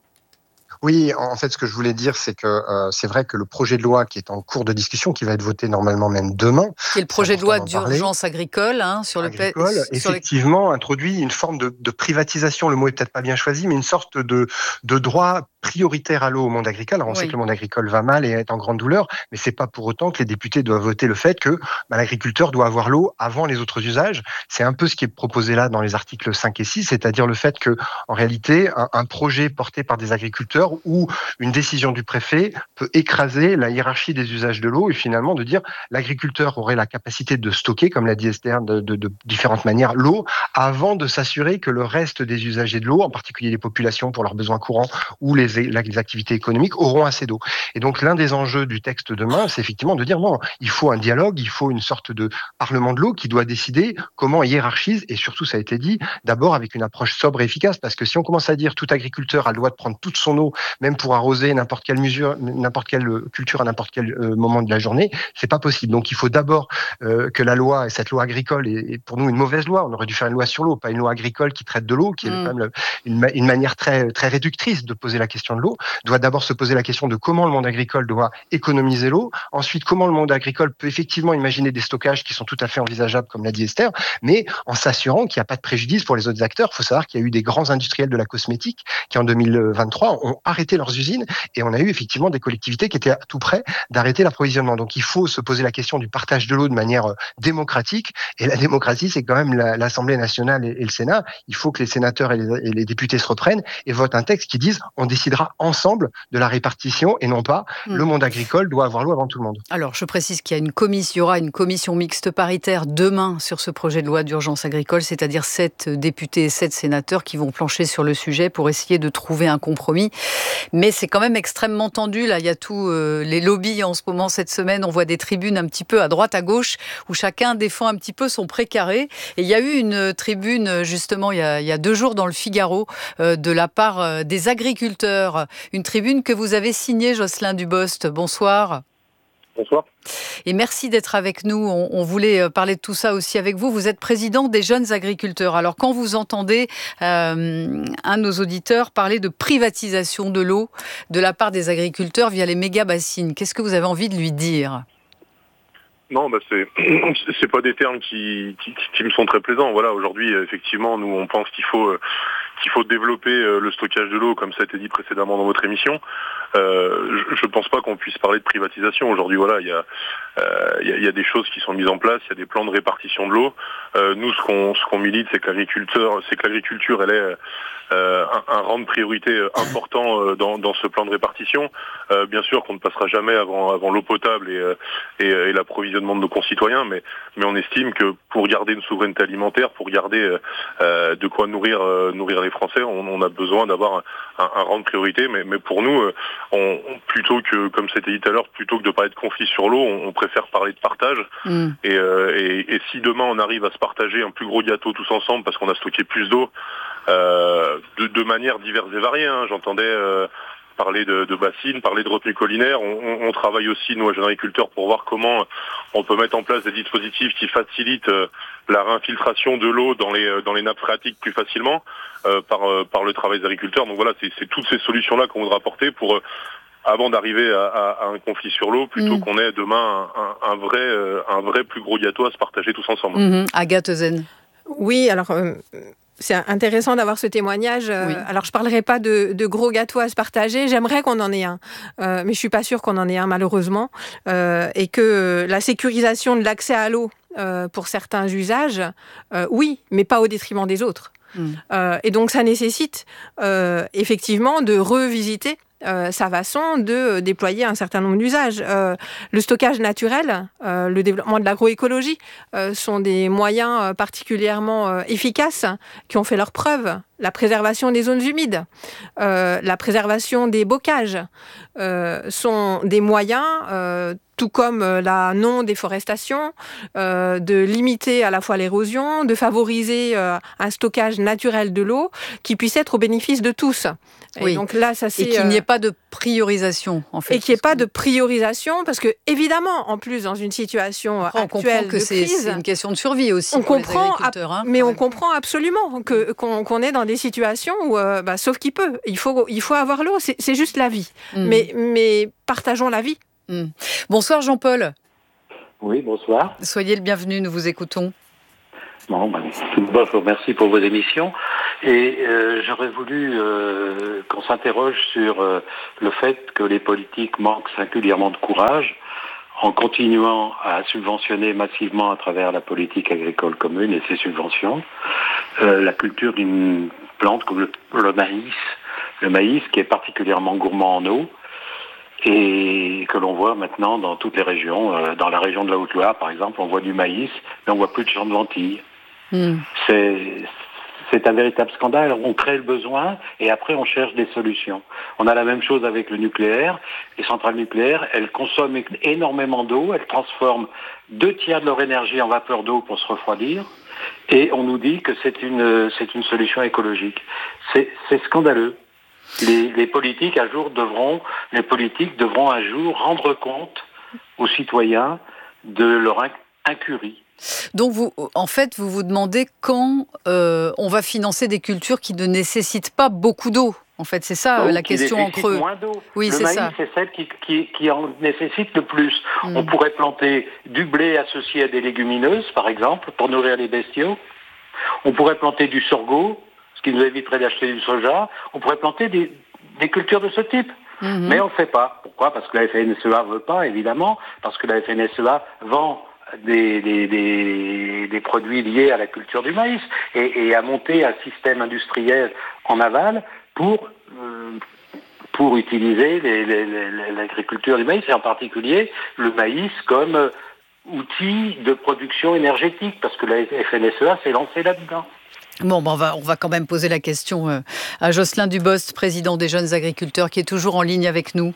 Oui, en fait, ce que je voulais dire, c'est que euh, c'est vrai que le projet de loi qui est en cours de discussion, qui va être voté normalement même demain... C'est le projet de loi d'urgence agricole, hein, sur agricole, le... effectivement, sur les... introduit une forme de, de privatisation, le mot est peut-être pas bien choisi, mais une sorte de, de droit prioritaire à l'eau au monde agricole. Alors, on oui. sait que le monde agricole va mal et est en grande douleur, mais c'est pas pour autant que les députés doivent voter le fait que bah, l'agriculteur doit avoir l'eau avant les autres usages. C'est un peu ce qui est proposé là dans les articles cinq et six, c'est-à-dire le fait que, en réalité, un, un projet porté par des agriculteurs où une décision du préfet peut écraser la hiérarchie des usages de l'eau et finalement de dire l'agriculteur aurait la capacité de stocker, comme l'a dit Esther, de, de, de différentes manières, l'eau avant de s'assurer que le reste des usagers de l'eau, en particulier les populations pour leurs besoins courants ou les, les activités économiques, auront assez d'eau. Et donc l'un des enjeux du texte demain, c'est effectivement de dire non, il faut un dialogue, il faut une sorte de parlement de l'eau qui doit décider comment hiérarchise, et surtout ça a été dit, d'abord avec une approche sobre et efficace, parce que si on commence à dire tout agriculteur a le droit de prendre toute son eau, même pour arroser n'importe quelle mesure, n'importe quelle culture à n'importe quel euh, moment de la journée, c'est pas possible. Donc il faut d'abord euh, que la loi, et cette loi agricole est, est pour nous une mauvaise loi. On aurait dû faire une loi sur l'eau, pas une loi agricole qui traite de l'eau, qui est mmh. quand même une, une manière très très réductrice de poser la question de l'eau. Doit d'abord se poser la question de comment le monde agricole doit économiser l'eau. Ensuite, comment le monde agricole peut effectivement imaginer des stockages qui sont tout à fait envisageables, comme l'a dit Esther, mais en s'assurant qu'il n'y a pas de préjudice pour les autres acteurs. Il faut savoir qu'il y a eu des grands industriels de la cosmétique qui en deux mille vingt-trois ont arrêté leurs usines et on a eu effectivement des collectivités qui étaient à tout près d'arrêter l'approvisionnement. Donc il faut se poser la question du partage de l'eau de manière démocratique, et la démocratie c'est quand même la, l'Assemblée nationale et, et le Sénat. Il faut que les sénateurs et les, et les députés se reprennent et votent un texte qui dise on décidera ensemble de la répartition et non pas mmh. le monde agricole doit avoir l'eau avant tout le monde. Alors je précise qu'il y a une commission, il y aura une commission mixte paritaire demain sur ce projet de loi d'urgence agricole, c'est-à-dire sept députés et sept sénateurs qui vont plancher sur le sujet pour essayer de trouver un compromis. Mais c'est quand même extrêmement tendu. Là, il y a tous euh, les lobbies en ce moment, cette semaine. On voit des tribunes un petit peu à droite, à gauche, où chacun défend un petit peu son précaré. Et il y a eu une tribune, justement, il y a, il y a deux jours dans le Figaro, euh, de la part euh, des agriculteurs. Une tribune que vous avez signée, Jocelyn Dubost. Bonsoir. Bonsoir. Et merci d'être avec nous. On, on voulait parler de tout ça aussi avec vous. Vous êtes président des jeunes agriculteurs. Alors, quand vous entendez euh, un de nos auditeurs parler de privatisation de l'eau de la part des agriculteurs via les méga-bassines, qu'est-ce que vous avez envie de lui dire ? Non, bah c'est c'est pas des termes qui, qui qui me sont très plaisants. Voilà, aujourd'hui, effectivement, nous on pense qu'il faut qu'il faut développer le stockage de l'eau, comme ça a été dit précédemment dans votre émission. Euh, je ne pense pas qu'on puisse parler de privatisation. Aujourd'hui, voilà, il y a, euh, il y a, il y a des choses qui sont mises en place, il y a des plans de répartition de l'eau. Euh, nous, ce qu'on, ce qu'on milite, c'est que l'agriculteur, c'est que l'agriculture, elle est euh, un, un rang de priorité important euh, dans, dans ce plan de répartition. Euh, bien sûr qu'on ne passera jamais avant, avant l'eau potable et, et, et l'approvisionnement de nos concitoyens, mais, mais on estime que pour garder une souveraineté alimentaire, pour garder euh, de quoi nourrir, euh, nourrir les Français, on, on a besoin d'avoir un, un, un rang de priorité. Mais, mais pour nous, euh, On, plutôt que, comme c'était dit tout à l'heure, plutôt que de parler de conflit sur l'eau, on, on préfère parler de partage. Mm. Et, euh, et, et si demain on arrive à se partager un plus gros gâteau tous ensemble parce qu'on a stocké plus d'eau, euh, de, de manière diverses et variées, hein, j'entendais euh, parler de, de bassines, parler de retenue collinaire. On, on, on travaille aussi, nous, jeunes agriculteurs, pour voir comment on peut mettre en place des dispositifs qui facilitent euh, la réinfiltration de l'eau dans les, dans les nappes phréatiques plus facilement euh, par, euh, par le travail des agriculteurs. Donc voilà, c'est, c'est toutes ces solutions-là qu'on voudra apporter pour, euh, avant d'arriver à, à, à un conflit sur l'eau, plutôt mmh. qu'on ait demain un, un, vrai, euh, un vrai plus gros gâteau à se partager tous ensemble. Mmh. Agathe Zen. Oui, alors... Euh... C'est intéressant d'avoir ce témoignage. Oui. Alors, je ne parlerai pas de, de gros gâteaux à se partager. J'aimerais qu'on en ait un. Euh, mais je ne suis pas sûre qu'on en ait un, malheureusement. Euh, et que la sécurisation de l'accès à l'eau euh, pour certains usages, euh, oui, mais pas au détriment des autres. Mm. Euh, et donc, ça nécessite euh, effectivement de revisiter Euh, sa façon de déployer un certain nombre d'usages. Euh, le stockage naturel, euh, le développement de l'agroécologie euh, sont des moyens particulièrement euh, efficaces qui ont fait leur preuve la préservation des zones humides, euh, la préservation des bocages euh, sont des moyens, euh, tout comme la non-déforestation, euh, de limiter à la fois l'érosion, de favoriser euh, un stockage naturel de l'eau qui puisse être au bénéfice de tous. Oui. Et donc là, ça c'est et qu'il n'y ait pas de priorisation, en fait. Et qu'il n'y ait pas de priorisation, parce que évidemment, en plus, dans une situation Après, actuelle on comprend que de c'est, crise, c'est une question de survie aussi on pour comprend, les agriculteurs. Hein, mais on même. comprend absolument que, qu'on, qu'on est dans des situations où, euh, bah, sauf qui peut, il faut, il faut avoir l'eau. C'est, c'est juste la vie. Mm. Mais, mais partageons la vie. Mm. Bonsoir Jean-Paul. Oui, bonsoir. Soyez le bienvenu, nous vous écoutons. Bon, ben, tout d'abord, je vous remercie pour vos émissions. Et euh, j'aurais voulu euh, qu'on s'interroge sur euh, le fait que les politiques manquent singulièrement de courage en continuant à subventionner massivement à travers la politique agricole commune et ses subventions euh, la culture d'une plante comme le, le maïs. Le maïs qui est particulièrement gourmand en eau et que l'on voit maintenant dans toutes les régions. Euh, dans la région de la Haute-Loire, par exemple, on voit du maïs, mais on voit plus de champs de lentilles. Mm. C'est, c'est un véritable scandale. On crée le besoin et après on cherche des solutions. On a la même chose avec le nucléaire. Les centrales nucléaires, elles consomment énormément d'eau, elles transforment deux tiers de leur énergie en vapeur d'eau pour se refroidir. Et on nous dit que c'est une, c'est une solution écologique. C'est, c'est scandaleux. Les, les politiques un jour devront, les politiques devront un jour rendre compte aux citoyens de leur incurie. Donc, vous, en fait, vous vous demandez quand euh, on va financer des cultures qui ne nécessitent pas beaucoup d'eau. En fait, c'est ça Donc, la question en creux. Moins d'eau. Oui, le c'est maïs, ça. c'est celle qui, qui, qui en nécessite le plus. Mm. On pourrait planter du blé associé à des légumineuses, par exemple, pour nourrir les bestiaux. On pourrait planter du sorgho, ce qui nous éviterait d'acheter du soja. On pourrait planter des, des cultures de ce type. Mm-hmm. Mais on ne le fait pas. Pourquoi ? Parce que la F N S E A ne veut pas, évidemment. Parce que la F N S E A vend Des, des, des, des produits liés à la culture du maïs et, et à monter un système industriel en aval pour, euh, pour utiliser les, les, les, l'agriculture du maïs et en particulier le maïs comme euh, outil de production énergétique parce que la F N S E A s'est lancée là-dedans. Bon, ben on, va, on va quand même poser la question euh, à Jocelyn Dubost, président des jeunes agriculteurs, qui est toujours en ligne avec nous.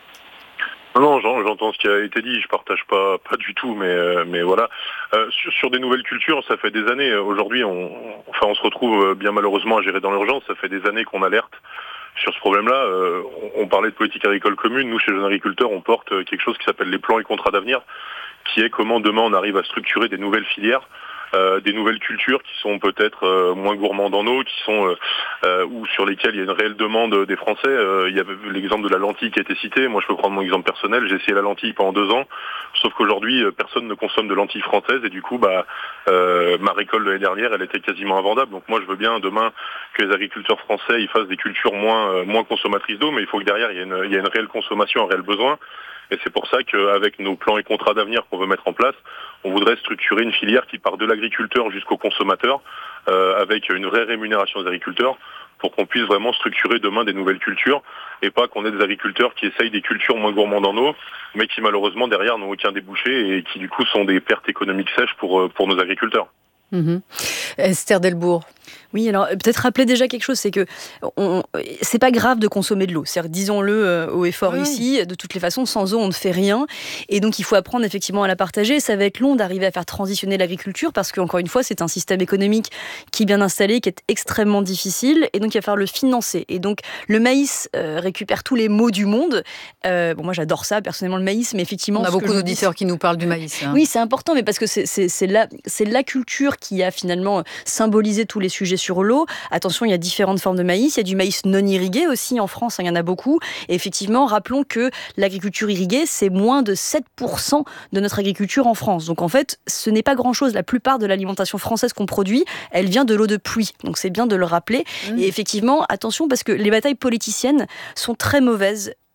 Non, j'entends ce qui a été dit, je partage pas pas du tout, mais euh, mais voilà. Euh, sur, sur des nouvelles cultures, ça fait des années. Aujourd'hui, on, enfin, on se retrouve bien malheureusement à gérer dans l'urgence. Ça fait des années qu'on alerte sur ce problème-là. Euh, on, on parlait de politique agricole commune. Nous, chez les agriculteurs, on porte quelque chose qui s'appelle les plans et contrats d'avenir, qui est comment demain on arrive à structurer des nouvelles filières. Euh, des nouvelles cultures qui sont peut-être euh, moins gourmandes en eau, qui sont euh, euh, ou sur lesquelles il y a une réelle demande des Français. Euh, il y a l'exemple de la lentille qui a été cité. Moi, je peux prendre mon exemple personnel. J'ai essayé la lentille pendant deux ans, sauf qu'aujourd'hui, personne ne consomme de lentilles françaises et du coup, bah, euh, ma récolte de l'année dernière, elle était quasiment invendable. Donc moi, je veux bien demain que les agriculteurs français ils fassent des cultures moins euh, moins consommatrices d'eau, mais il faut que derrière il y ait une, il y ait une réelle consommation, un réel besoin. Et c'est pour ça qu'avec nos plans et contrats d'avenir qu'on veut mettre en place, on voudrait structurer une filière qui part de l'agriculteur jusqu'au consommateur, euh, avec une vraie rémunération des agriculteurs, pour qu'on puisse vraiment structurer demain des nouvelles cultures, et pas qu'on ait des agriculteurs qui essayent des cultures moins gourmandes en eau, mais qui malheureusement derrière n'ont aucun débouché, et qui du coup sont des pertes économiques sèches pour, pour nos agriculteurs. Mmh. Esther Delbourg. Oui, alors peut-être rappeler déjà quelque chose, c'est que on, c'est pas grave de consommer de l'eau. C'est-à-dire, disons-le euh, haut et fort oui. ici, de toutes les façons, sans eau, on ne fait rien. Et donc, il faut apprendre effectivement à la partager. Ça va être long d'arriver à faire transitionner l'agriculture parce qu'encore une fois, c'est un système économique qui est bien installé, qui est extrêmement difficile. Et donc, il va falloir le financer. Et donc, le maïs euh, récupère tous les maux du monde. Euh, bon, moi, j'adore ça, personnellement, le maïs, mais effectivement... On a beaucoup d'auditeurs dis... qui nous parlent du maïs. Hein. Oui, c'est important, mais parce que c'est, c'est, c'est, la, c'est la culture qui a finalement symbolisé tous les sujets sur l'eau. Attention, il y a différentes formes de maïs. Il y a du maïs non irrigué aussi en France, hein, il y en a beaucoup. Et effectivement, rappelons que l'agriculture irriguée, c'est moins de sept pour cent de notre agriculture en France. Donc en fait, ce n'est pas grand-chose. La plupart de l'alimentation française qu'on produit, elle vient de l'eau de pluie. Donc c'est bien de le rappeler. Mmh. Et effectivement, attention, parce que les batailles politiciennes sont très mauvaises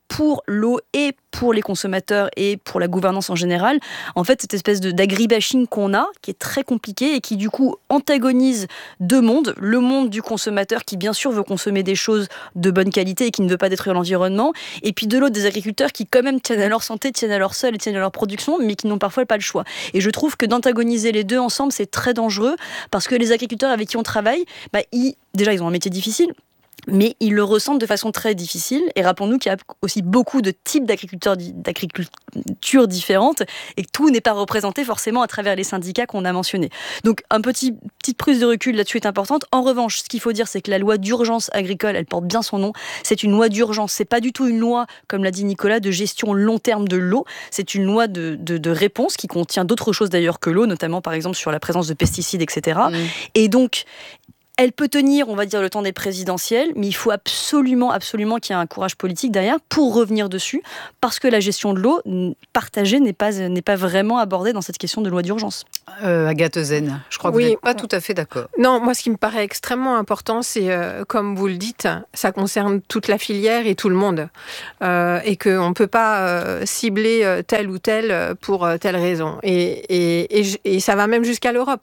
pour l'eau et pour les consommateurs et pour la gouvernance en général. En fait, cette espèce de, d'agribashing qu'on a, qui est très compliqué et qui du coup antagonise deux mondes. Le monde du consommateur qui bien sûr veut consommer des choses de bonne qualité et qui ne veut pas détruire l'environnement. Et puis de l'autre, des agriculteurs qui quand même tiennent à leur santé, tiennent à leur sol et tiennent à leur production, mais qui n'ont parfois pas le choix. Et je trouve que d'antagoniser les deux ensemble, c'est très dangereux parce que les agriculteurs avec qui on travaille, bah, ils, déjà ils ont un métier difficile, mais ils le ressentent de façon très difficile. Et rappelons-nous qu'il y a aussi beaucoup de types d'agriculteurs, d'agriculture différentes et que tout n'est pas représenté forcément à travers les syndicats qu'on a mentionnés. Donc, une petit, petite prise de recul là-dessus est importante. En revanche, ce qu'il faut dire, c'est que la loi d'urgence agricole, elle porte bien son nom. C'est une loi d'urgence. C'est pas du tout une loi, comme l'a dit Nicolas, de gestion long terme de l'eau. C'est une loi de, de, de réponse qui contient d'autres choses d'ailleurs que l'eau, notamment par exemple sur la présence de pesticides, et cetera. Mmh. Et donc, elle peut tenir, on va dire, le temps des présidentielles, mais il faut absolument, absolument qu'il y ait un courage politique derrière pour revenir dessus, parce que la gestion de l'eau partagée n'est pas, n'est pas vraiment abordée dans cette question de loi d'urgence. Euh, Agathe Zen, je crois que oui. Vous n'êtes pas tout à fait d'accord. Non, moi, ce qui me paraît extrêmement important, c'est, euh, comme vous le dites, ça concerne toute la filière et tout le monde. Euh, et qu'on ne peut pas euh, cibler euh, tel ou tel pour euh, telle raison. Et, et, et, et ça va même jusqu'à l'Europe,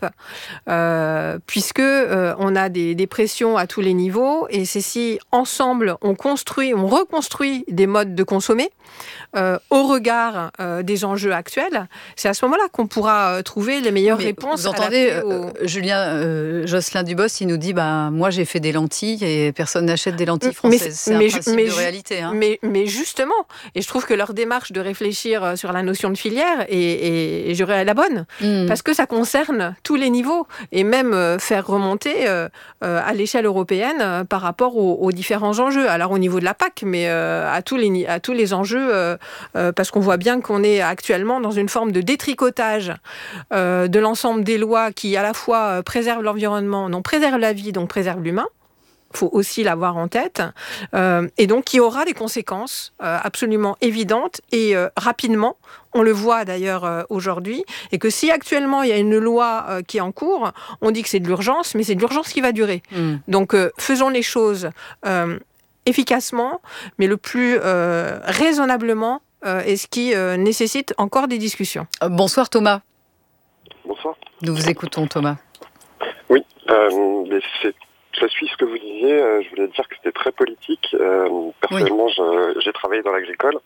euh, puisque euh, on a Des, des pressions à tous les niveaux, et c'est si ensemble on construit, on reconstruit des modes de consommer euh, au regard euh, des enjeux actuels, c'est à ce moment-là qu'on pourra euh, trouver les meilleures mais réponses. Vous entendez, au... euh, Julien euh, Jocelyn Dubos, il nous dit bah, moi j'ai fait des lentilles et personne n'achète des lentilles françaises. Mais, c'est un mais, principe mais, de réalité. Hein. Mais, mais justement, et je trouve que leur démarche de réfléchir sur la notion de filière est, est, est je dirais, la bonne, mmh. parce que ça concerne tous les niveaux, et même euh, faire remonter euh, Euh, à l'échelle européenne euh, par rapport aux, aux différents enjeux. Alors au niveau de la P A C, mais euh, à, tous les, à tous les enjeux, euh, euh, parce qu'on voit bien qu'on est actuellement dans une forme de détricotage euh, de l'ensemble des lois qui à la fois euh, préservent l'environnement, non préservent la vie, donc préservent l'humain. Il faut aussi l'avoir en tête, euh, et donc qui aura des conséquences euh, absolument évidentes et euh, rapidement. On le voit d'ailleurs euh, aujourd'hui, et que si actuellement il y a une loi euh, qui est en cours, on dit que c'est de l'urgence, mais c'est de l'urgence qui va durer. Mmh. Donc euh, faisons les choses euh, efficacement, mais le plus euh, raisonnablement, euh, et ce qui euh, nécessite encore des discussions. Euh, bonsoir Thomas. Bonsoir. Nous vous écoutons Thomas. Oui, euh, mais c'est ça suit ce que vous disiez, euh, je voulais dire que c'était très politique. Euh, personnellement, oui. je, j'ai travaillé dans l'agricole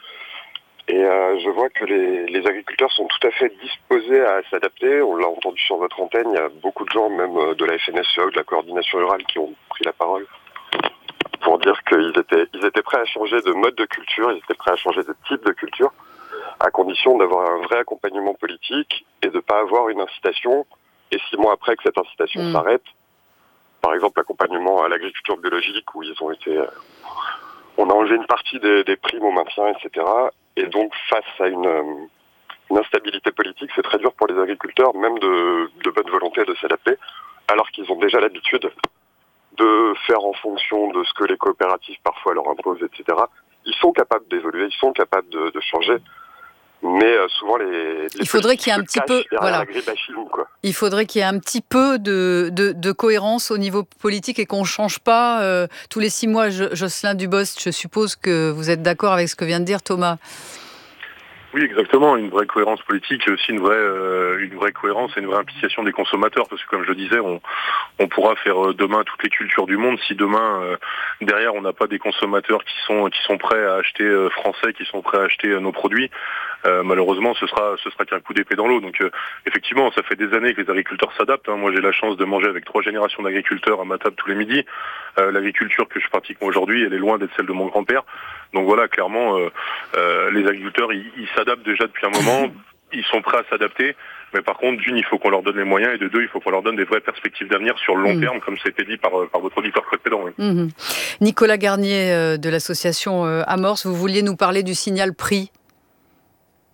et euh, je vois que les, les agriculteurs sont tout à fait disposés à s'adapter. On l'a entendu sur votre antenne, il y a beaucoup de gens, même de la F N S E A ou de la coordination rurale, qui ont pris la parole pour dire qu'ils étaient, ils étaient prêts à changer de mode de culture, ils étaient prêts à changer de type de culture, à condition d'avoir un vrai accompagnement politique et de ne pas avoir une incitation, et six mois après que cette incitation mmh. s'arrête, par exemple l'accompagnement à l'agriculture biologique où ils ont été, euh, on a enlevé une partie des, des primes au maintien, et cetera. Et donc face à une, euh, une instabilité politique, c'est très dur pour les agriculteurs, même de, de bonne volonté, de s'adapter, alors qu'ils ont déjà l'habitude de faire en fonction de ce que les coopératives parfois leur imposent, et cetera. Ils sont capables d'évoluer, ils sont capables de, de changer. Mais euh, souvent les, les il faudrait qu'il y ait un petit peu voilà. quoi. Il faudrait qu'il y ait un petit peu de, de, de cohérence au niveau politique et qu'on ne change pas euh, tous les six mois. Je, Jocelyn Dubos, je suppose que vous êtes d'accord avec ce que vient de dire Thomas. Oui, exactement. Une vraie cohérence politique et aussi une vraie, euh, une vraie cohérence et une vraie implication des consommateurs. Parce que comme je le disais, on, on pourra faire demain toutes les cultures du monde. Si demain, euh, derrière, on n'a pas des consommateurs qui sont, qui sont prêts à acheter euh, français, qui sont prêts à acheter euh, nos produits, euh, malheureusement, ce sera, ce sera qu'un coup d'épée dans l'eau. Donc, euh, effectivement, ça fait des années que les agriculteurs s'adaptent. Hein. Moi, j'ai la chance de manger avec trois générations d'agriculteurs à ma table tous les midis. Euh, l'agriculture que je pratique moi aujourd'hui, elle est loin d'être celle de mon grand-père. Donc voilà, clairement, euh, euh, les agriculteurs, ils, ils s'adaptent déjà depuis un moment, ils sont prêts à s'adapter, mais par contre, d'une, il faut qu'on leur donne les moyens, et de deux, il faut qu'on leur donne des vraies perspectives d'avenir sur le long mmh. terme, comme ça a été dit par, par votre auditeur précédent. Oui. Mmh. Nicolas Garnier euh, de l'association euh, Amorce, vous vouliez nous parler du signal prix ?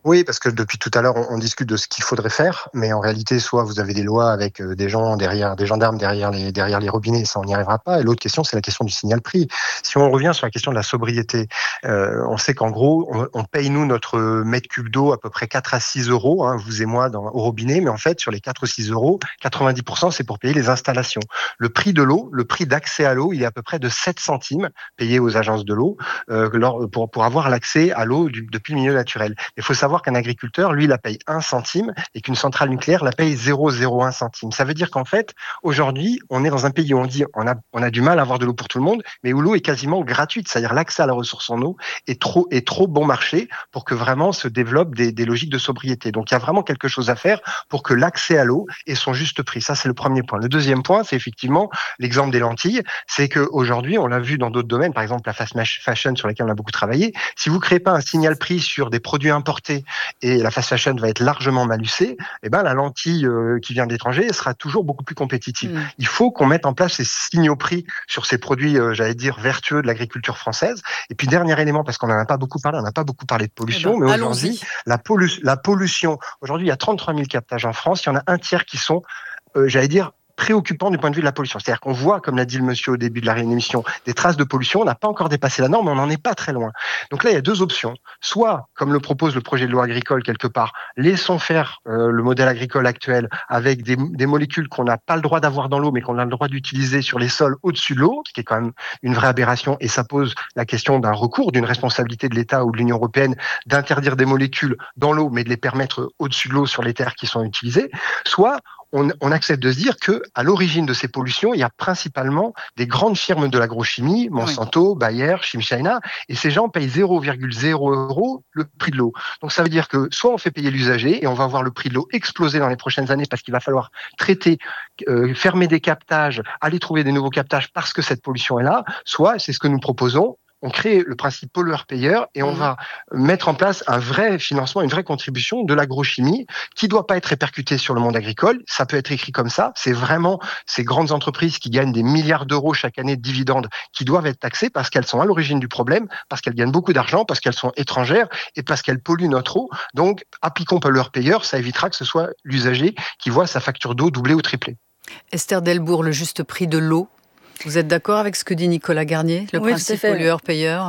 Oui, parce que depuis tout à l'heure, on, on discute de ce qu'il faudrait faire, mais en réalité, soit vous avez des lois avec euh, des gens derrière, des gendarmes derrière les derrière les robinets, ça on n'y arrivera pas. Et l'autre question, c'est la question du signal prix. Si on revient sur la question de la sobriété, euh, on sait qu'en gros, on, on paye nous notre mètre cube d'eau à peu près quatre à six euros, hein, vous et moi, dans, au robinet, mais en fait, sur les quatre ou six euros, quatre-vingt-dix pour cent, c'est pour payer les installations. Le prix de l'eau, le prix d'accès à l'eau, il est à peu près de sept centimes payé aux agences de l'eau euh, pour pour avoir l'accès à l'eau du, depuis le milieu naturel. Il faut savoir qu'un agriculteur, lui, la paye un centime et qu'une centrale nucléaire la paye zéro virgule zéro un centime. Ça veut dire qu'en fait, aujourd'hui, on est dans un pays où on dit on a, on a du mal à avoir de l'eau pour tout le monde, mais où l'eau est quasiment gratuite. C'est-à-dire l'accès à la ressource en eau est trop, est trop bon marché pour que vraiment se développent des, des logiques de sobriété. Donc il y a vraiment quelque chose à faire pour que l'accès à l'eau ait son juste prix. Ça, c'est le premier point. Le deuxième point, c'est effectivement l'exemple des lentilles. C'est qu'aujourd'hui, on l'a vu dans d'autres domaines, par exemple la fast fashion sur laquelle on a beaucoup travaillé. Si vous ne créez pas un signal prix sur des produits importés et la fast fashion va être largement malucée, eh ben, la lentille euh, qui vient de l'étranger sera toujours beaucoup plus compétitive. Mmh. Il faut qu'on mette en place ces signaux prix sur ces produits, euh, j'allais dire, vertueux de l'agriculture française. Et puis, dernier élément, parce qu'on n'en a pas beaucoup parlé, on n'a pas beaucoup parlé de pollution, eh ben, mais aujourd'hui, la, pollu- la pollution, aujourd'hui, il y a trente-trois mille captages en France, il y en a un tiers qui sont, euh, j'allais dire, préoccupant du point de vue de la pollution. C'est-à-dire qu'on voit, comme l'a dit le monsieur au début de la réémission, des traces de pollution. On n'a pas encore dépassé la norme, mais on n'en est pas très loin. Donc là, il y a deux options. Soit, comme le propose le projet de loi agricole quelque part, laissons faire euh, le modèle agricole actuel avec des, des molécules qu'on n'a pas le droit d'avoir dans l'eau, mais qu'on a le droit d'utiliser sur les sols au-dessus de l'eau, ce qui est quand même une vraie aberration. Et ça pose la question d'un recours, d'une responsabilité de l'État ou de l'Union européenne d'interdire des molécules dans l'eau, mais de les permettre au-dessus de l'eau sur les terres qui sont utilisées. Soit, On, on accepte de se dire que à l'origine de ces pollutions, il y a principalement des grandes firmes de l'agrochimie, Monsanto, oui. Bayer, Chimchina, et ces gens payent zéro virgule zéro euros le prix de l'eau. Donc ça veut dire que soit on fait payer l'usager et on va voir le prix de l'eau exploser dans les prochaines années parce qu'il va falloir traiter, euh, fermer des captages, aller trouver des nouveaux captages parce que cette pollution est là, soit c'est ce que nous proposons. On crée le principe pollueur-payeur et on mmh. va mettre en place un vrai financement, une vraie contribution de l'agrochimie qui ne doit pas être répercutée sur le monde agricole. Ça peut être écrit comme ça. C'est vraiment ces grandes entreprises qui gagnent des milliards d'euros chaque année de dividendes qui doivent être taxées parce qu'elles sont à l'origine du problème, parce qu'elles gagnent beaucoup d'argent, parce qu'elles sont étrangères et parce qu'elles polluent notre eau. Donc, appliquons pollueur-payeur, ça évitera que ce soit l'usager qui voit sa facture d'eau doubler ou tripler. Esther Delbourg, le juste prix de l'eau. Vous êtes d'accord avec ce que dit Nicolas Garnier, le oui, principe pollueur-payeur ?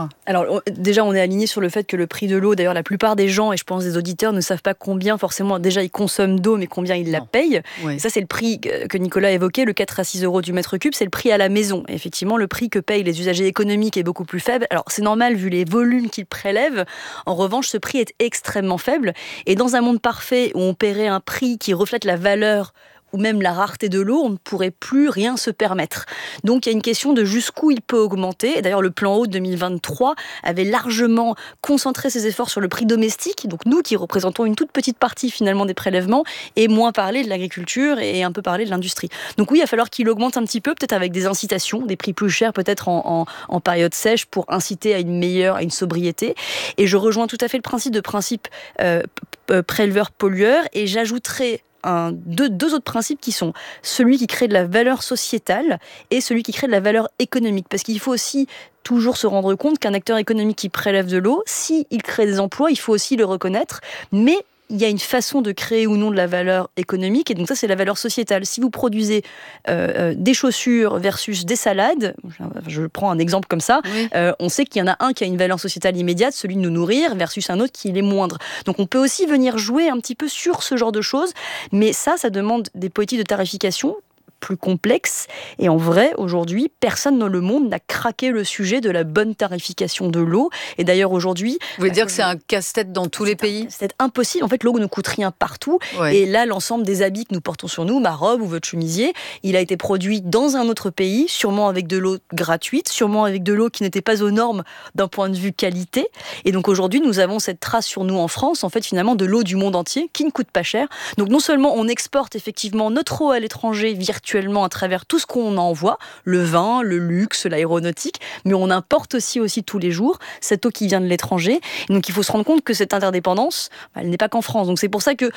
Alors déjà, on est aligné sur le fait que le prix de l'eau, d'ailleurs la plupart des gens, et je pense des auditeurs, ne savent pas combien forcément déjà ils consomment d'eau, mais combien ils non. la payent. Oui. Et ça, c'est le prix que Nicolas évoquait, le quatre à six euros du mètre cube, c'est le prix à la maison. Et effectivement, le prix que payent les usagers économiques est beaucoup plus faible. Alors c'est normal vu les volumes qu'ils prélèvent. En revanche, ce prix est extrêmement faible. Et dans un monde parfait où on paierait un prix qui reflète la valeur ou même la rareté de l'eau, on ne pourrait plus rien se permettre. Donc il y a une question de jusqu'où il peut augmenter. Et d'ailleurs, le plan eau de deux mille vingt-trois avait largement concentré ses efforts sur le prix domestique, donc nous qui représentons une toute petite partie finalement des prélèvements, et moins parler de l'agriculture et un peu parler de l'industrie. Donc oui, il va falloir qu'il augmente un petit peu, peut-être avec des incitations, des prix plus chers peut-être en, en, en période sèche pour inciter à une meilleure, à une sobriété. Et je rejoins tout à fait le principe de principe euh, préleveur-pollueur, et j'ajouterai Un, deux, deux autres principes qui sont celui qui crée de la valeur sociétale et celui qui crée de la valeur économique. Parce qu'il faut aussi toujours se rendre compte qu'un acteur économique qui prélève de l'eau, s'il crée des emplois, il faut aussi le reconnaître. Mais il y a une façon de créer ou non de la valeur économique, et donc ça, c'est la valeur sociétale. Si vous produisez euh, euh, des chaussures versus des salades, je prends un exemple comme ça, oui. euh, on sait qu'il y en a un qui a une valeur sociétale immédiate, celui de nous nourrir, versus un autre qui est moindre. Donc on peut aussi venir jouer un petit peu sur ce genre de choses, mais ça, ça demande des politiques de tarification plus complexe. Et en vrai, aujourd'hui, personne dans le monde n'a craqué le sujet de la bonne tarification de l'eau. Et d'ailleurs, aujourd'hui... Vous voulez dire que c'est un casse-tête dans tous les pays ? C'est impossible. En fait, l'eau ne coûte rien partout. Ouais. Et là, l'ensemble des habits que nous portons sur nous, ma robe ou votre chemisier, il a été produit dans un autre pays, sûrement avec de l'eau gratuite, sûrement avec de l'eau qui n'était pas aux normes d'un point de vue qualité. Et donc aujourd'hui, nous avons cette trace sur nous en France, en fait, finalement, de l'eau du monde entier, qui ne coûte pas cher. Donc non seulement on exporte effectivement notre eau à l'étranger virtuellement, à travers tout ce qu'on envoie, le vin, le luxe, l'aéronautique, mais on importe aussi, aussi tous les jours cette eau qui vient de l'étranger. Et donc il faut se rendre compte que cette interdépendance, elle n'est pas qu'en France. Donc c'est pour ça que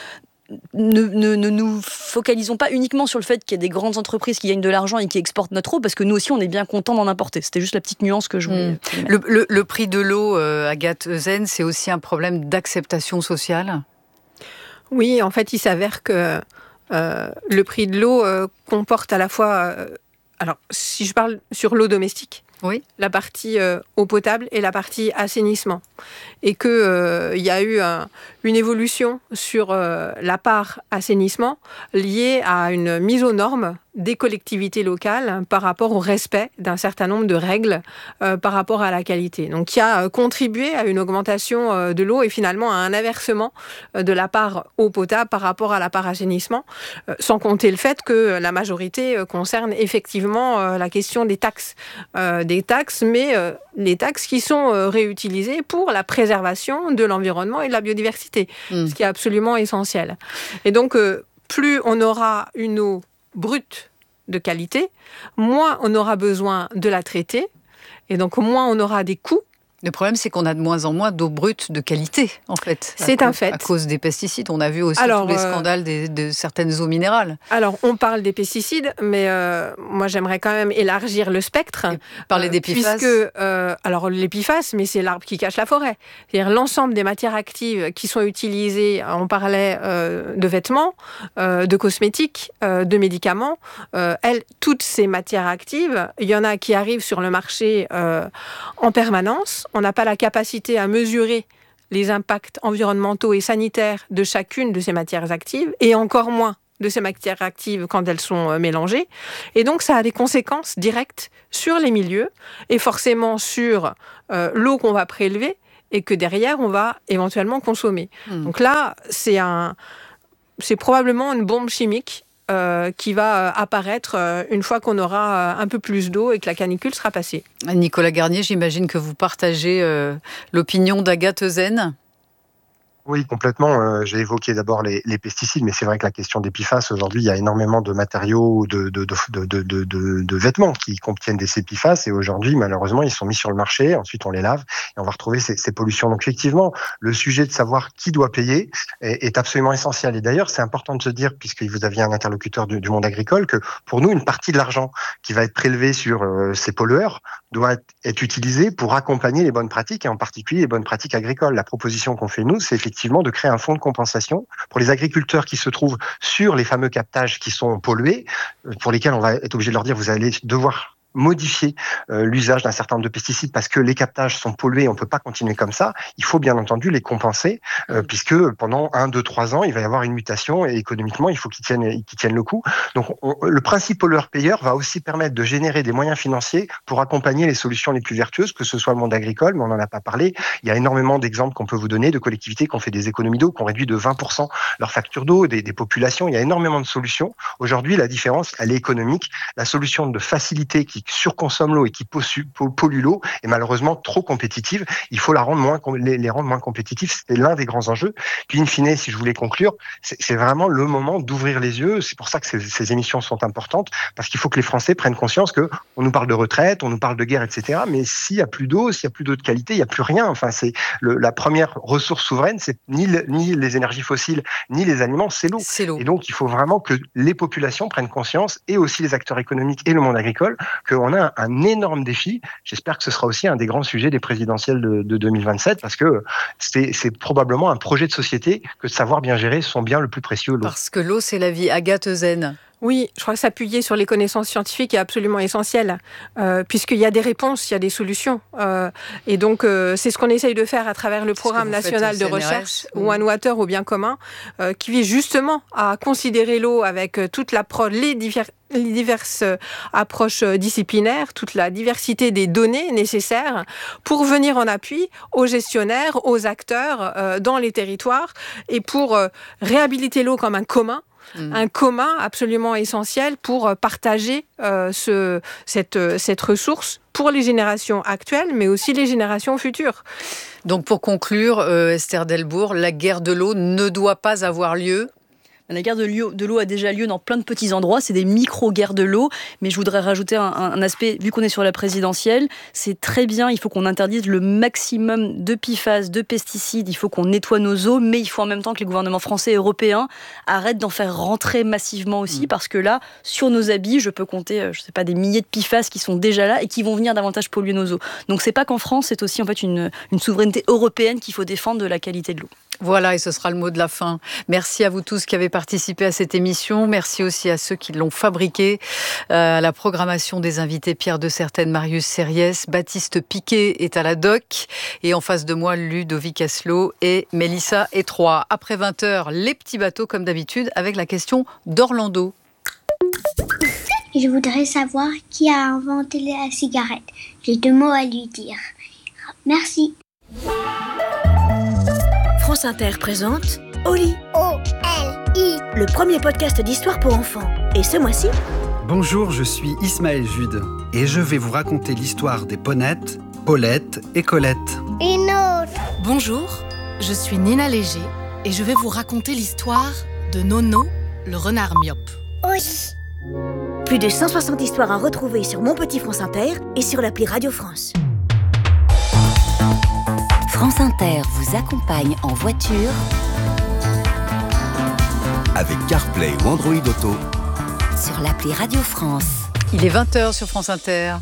ne, ne, ne nous focalisons pas uniquement sur le fait qu'il y a des grandes entreprises qui gagnent de l'argent et qui exportent notre eau, parce que nous aussi, on est bien contents d'en importer. C'était juste la petite nuance que je voulais... Mmh. Le, le, le prix de l'eau, euh, Agathe Ezen, c'est aussi un problème d'acceptation sociale ? Oui, en fait, il s'avère que euh, le prix de l'eau euh, comporte à la fois... Euh, alors, si je parle sur l'eau domestique, oui. la partie euh, eau potable et la partie assainissement. Et qu'il euh, y a eu un, une évolution sur euh, la part assainissement liée à une mise aux normes des collectivités locales par rapport au respect d'un certain nombre de règles euh, par rapport à la qualité. Donc, qui a contribué à une augmentation euh, de l'eau et finalement à un inversement euh, de la part eau potable par rapport à la part assainissement, euh, sans compter le fait que la majorité euh, concerne effectivement euh, la question des taxes. Euh, des taxes, mais euh, les taxes qui sont euh, réutilisées pour la préservation de l'environnement et de la biodiversité, mmh. ce qui est absolument essentiel. Et donc, euh, plus on aura une eau brute de qualité, moins on aura besoin de la traiter, et donc moins on aura des coûts. Le problème, c'est qu'on a de moins en moins d'eau brute de qualité, en fait. C'est un fait. À cause des pesticides. On a vu aussi alors, tous les euh, scandales des, de certaines eaux minérales. Alors, on parle des pesticides, mais euh, moi, j'aimerais quand même élargir le spectre. Et parler euh, des P F A S. Puisque, euh, alors, les P F A S, mais c'est l'arbre qui cache la forêt. C'est-à-dire l'ensemble des matières actives qui sont utilisées, on parlait euh, de vêtements, euh, de cosmétiques, euh, de médicaments. Euh, elles, toutes ces matières actives, il y en a qui arrivent sur le marché euh, en permanence. On n'a pas la capacité à mesurer les impacts environnementaux et sanitaires de chacune de ces matières actives, et encore moins de ces matières actives quand elles sont mélangées. Et donc, ça a des conséquences directes sur les milieux et forcément sur euh, l'eau qu'on va prélever et que derrière, on va éventuellement consommer. Mmh. Donc là, c'est, un, c'est probablement une bombe chimique Euh, qui va euh, apparaître euh, une fois qu'on aura euh, un peu plus d'eau et que la canicule sera passée. Nicolas Garnier, j'imagine que vous partagez euh, l'opinion d'Agathe Ezen. Oui, complètement. Euh, j'ai évoqué d'abord les, les pesticides, mais c'est vrai que la question des P F A S, aujourd'hui, il y a énormément de matériaux, de, de, de, de, de, de, de vêtements qui contiennent des P F A S, et aujourd'hui, malheureusement, ils sont mis sur le marché, ensuite on les lave, et on va retrouver ces, ces pollutions. Donc effectivement, le sujet de savoir qui doit payer est, est absolument essentiel. Et d'ailleurs, c'est important de se dire, puisque vous aviez un interlocuteur du, du monde agricole, que pour nous, une partie de l'argent qui va être prélevé sur euh, ces pollueurs doit être, être utilisée pour accompagner les bonnes pratiques, et en particulier les bonnes pratiques agricoles. La proposition qu'on fait, nous, c'est effectivement de créer un fonds de compensation pour les agriculteurs qui se trouvent sur les fameux captages qui sont pollués, pour lesquels on va être obligé de leur dire vous allez devoir modifier euh, l'usage d'un certain nombre de pesticides parce que les captages sont pollués, on ne peut pas continuer comme ça. Il faut bien entendu les compenser euh, puisque pendant un, deux, trois ans, il va y avoir une mutation et économiquement, il faut qu'ils tiennent, qu'ils tiennent le coup. Donc, on, le principe pollueur-payeur va aussi permettre de générer des moyens financiers pour accompagner les solutions les plus vertueuses, que ce soit le monde agricole, mais on n'en a pas parlé. Il y a énormément d'exemples qu'on peut vous donner de collectivités qui ont fait des économies d'eau, qui ont réduit de vingt pour cent leur facture d'eau, des, des populations. Il y a énormément de solutions. Aujourd'hui, la différence, elle est économique. La solution de facilité qui surconsomme l'eau et qui pollue l'eau est malheureusement trop compétitive. Il faut la rendre moins, les, les rendre moins compétitifs. C'est l'un des grands enjeux. Puis, in fine, si je voulais conclure, c'est, c'est vraiment le moment d'ouvrir les yeux. C'est pour ça que ces, ces émissions sont importantes, parce qu'il faut que les Français prennent conscience que on nous parle de retraite, on nous parle de guerre, et cetera. Mais s'il y a plus d'eau, s'il y a plus d'eau de qualité, il y a plus rien. Enfin, c'est le, la première ressource souveraine, c'est ni, le, ni les énergies fossiles, ni les aliments, c'est l'eau. c'est l'eau. Et donc, il faut vraiment que les populations prennent conscience, et aussi les acteurs économiques et le monde agricole, qu'on a un, un énorme défi. J'espère que ce sera aussi un des grands sujets des présidentielles de, de deux mille vingt-sept, parce que c'est, c'est probablement un projet de société que de savoir bien gérer son bien le plus précieux, l'eau. Parce que l'eau, c'est la vie. Agathe Ezen. Oui, je crois que s'appuyer sur les connaissances scientifiques est absolument essentiel, euh, puisqu'il y a des réponses, il y a des solutions. Euh, et donc, euh, c'est ce qu'on essaye de faire à travers le programme national de recherche, mmh. One Water au bien commun, euh, qui vise justement à considérer l'eau avec toute la pro- les, divers- les diverses approches disciplinaires, toute la diversité des données nécessaires pour venir en appui aux gestionnaires, aux acteurs euh, dans les territoires, et pour euh, réhabiliter l'eau comme un commun. Mmh. Un commun absolument essentiel pour partager euh, ce, cette, cette ressource pour les générations actuelles, mais aussi les générations futures. Donc pour conclure, euh, Esther Delbourg, la guerre de l'eau ne doit pas avoir lieu. La guerre de l'eau, de l'eau a déjà lieu dans plein de petits endroits, c'est des micro-guerres de l'eau, mais je voudrais rajouter un, un aspect, vu qu'on est sur la présidentielle, c'est très bien, il faut qu'on interdise le maximum de P F A S, de pesticides, il faut qu'on nettoie nos eaux, mais il faut en même temps que les gouvernements français et européens arrêtent d'en faire rentrer massivement aussi, mmh. parce que là, sur nos habits, je peux compter, je sais pas, des milliers de P F A S qui sont déjà là et qui vont venir davantage polluer nos eaux. Donc c'est pas qu'en France, c'est aussi en fait une, une souveraineté européenne qu'il faut défendre de la qualité de l'eau. Voilà, et ce sera le mot de la fin. Merci à vous tous qui avez participé à cette émission. Merci aussi à ceux qui l'ont fabriquée. Euh, à la programmation des invités, Pierre de Certaine, Marius Sériès, Baptiste Piquet est à la doc. Et en face de moi, Ludovic Asselot et Mélissa Étroit. Après vingt heures, les petits bateaux, comme d'habitude, avec la question d'Orlando. Je voudrais savoir qui a inventé la cigarette. J'ai deux mots à lui dire. Merci. France Inter présente Oli. O L I. Le premier podcast d'histoire pour enfants. Et ce mois-ci... Bonjour, je suis Ismaël Jude. Et je vais vous raconter l'histoire des Ponettes, Paulette et Colette. Une autre. Bonjour, je suis Nina Léger. Et je vais vous raconter l'histoire de Nono, le renard myope. Oui. Plus de cent soixante histoires à retrouver sur Mon Petit France Inter et sur l'appli Radio France. France Inter vous accompagne en voiture avec CarPlay ou Android Auto sur l'appli Radio France. Il est vingt heures sur France Inter.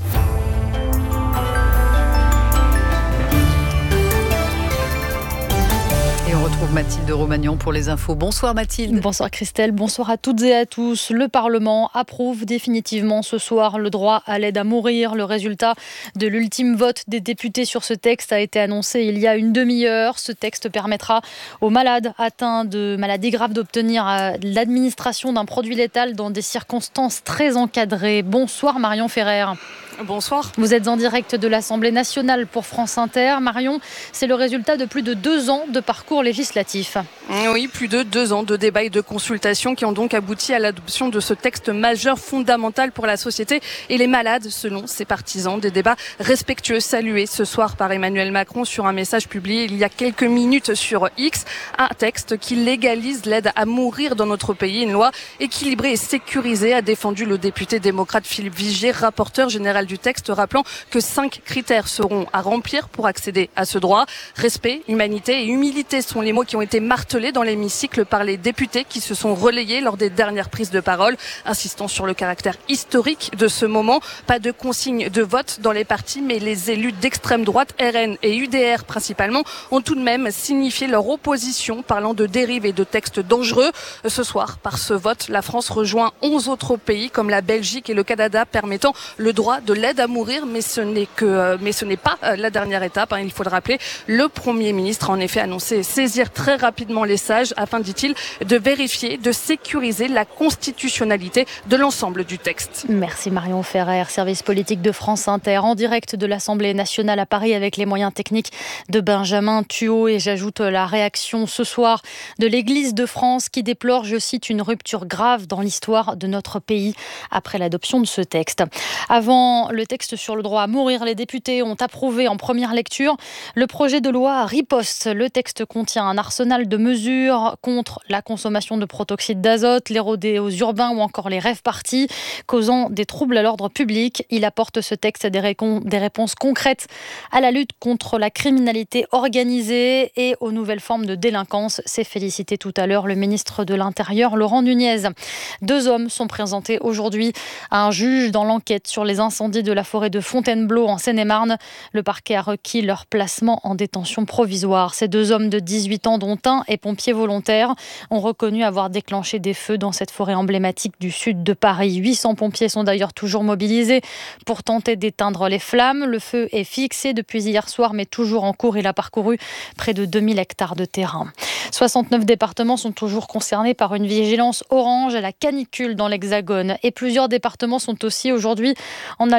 Et on retrouve Mathilde Romagnan pour les infos. Bonsoir Mathilde. Bonsoir Christelle, bonsoir à toutes et à tous. Le Parlement approuve définitivement ce soir le droit à l'aide à mourir. Le résultat de l'ultime vote des députés sur ce texte a été annoncé il y a une demi-heure. Ce texte permettra aux malades atteints de maladies graves d'obtenir l'administration d'un produit létal dans des circonstances très encadrées. Bonsoir Marion Ferrer. Bonsoir. Vous êtes en direct de l'Assemblée nationale pour France Inter. Marion, c'est le résultat de plus de deux ans de parcours législatif. Oui, plus de deux ans de débats et de consultations qui ont donc abouti à l'adoption de ce texte majeur fondamental pour la société et les malades, selon ses partisans. Des débats respectueux salués ce soir par Emmanuel Macron sur un message publié il y a quelques minutes sur X. Un texte qui légalise l'aide à mourir dans notre pays. Une loi équilibrée et sécurisée, a défendu le député démocrate Philippe Vigier, rapporteur général du texte, rappelant que cinq critères seront à remplir pour accéder à ce droit. Respect, humanité et humilité sont les mots qui ont été martelés dans l'hémicycle par les députés qui se sont relayés lors des dernières prises de parole, insistant sur le caractère historique de ce moment. Pas de consigne de vote dans les partis, mais les élus d'extrême droite, R N et U D R principalement, ont tout de même signifié leur opposition, parlant de dérives et de textes dangereux. Ce soir, par ce vote, la France rejoint onze autres pays comme la Belgique et le Canada, permettant le droit de l'aide à mourir, mais ce n'est que, mais ce n'est pas la dernière étape, hein, il faut le rappeler. Le Premier ministre a en effet annoncé saisir très rapidement les sages afin, dit-il, de vérifier, de sécuriser la constitutionnalité de l'ensemble du texte. Merci Marion Ferrer, service politique de France Inter, en direct de l'Assemblée nationale à Paris avec les moyens techniques de Benjamin Thuot. Et j'ajoute la réaction ce soir de l'Église de France qui déplore, je cite, une rupture grave dans l'histoire de notre pays après l'adoption de ce texte. Avant le texte sur le droit à mourir, les députés ont approuvé en première lecture le projet de loi riposte. Le texte contient un arsenal de mesures contre la consommation de protoxyde d'azote, les rodéos urbains ou encore les rave-parties causant des troubles à l'ordre public. Il apporte ce texte des, récon- des réponses concrètes à la lutte contre la criminalité organisée et aux nouvelles formes de délinquance. C'est félicité tout à l'heure le ministre de l'Intérieur, Laurent Nunez. Deux hommes sont présentés aujourd'hui à un juge dans l'enquête sur les incendies de la forêt de Fontainebleau en Seine-et-Marne. Le parquet a requis leur placement en détention provisoire. Ces deux hommes de dix-huit ans, dont un est pompier volontaire, ont reconnu avoir déclenché des feux dans cette forêt emblématique du sud de Paris. huit cents pompiers sont d'ailleurs toujours mobilisés pour tenter d'éteindre les flammes. Le feu est fixé depuis hier soir, mais toujours en cours. Il a parcouru près de deux mille hectares de terrain. soixante-neuf départements sont toujours concernés par une vigilance orange à la canicule dans l'Hexagone. Et plusieurs départements sont aussi aujourd'hui en alerte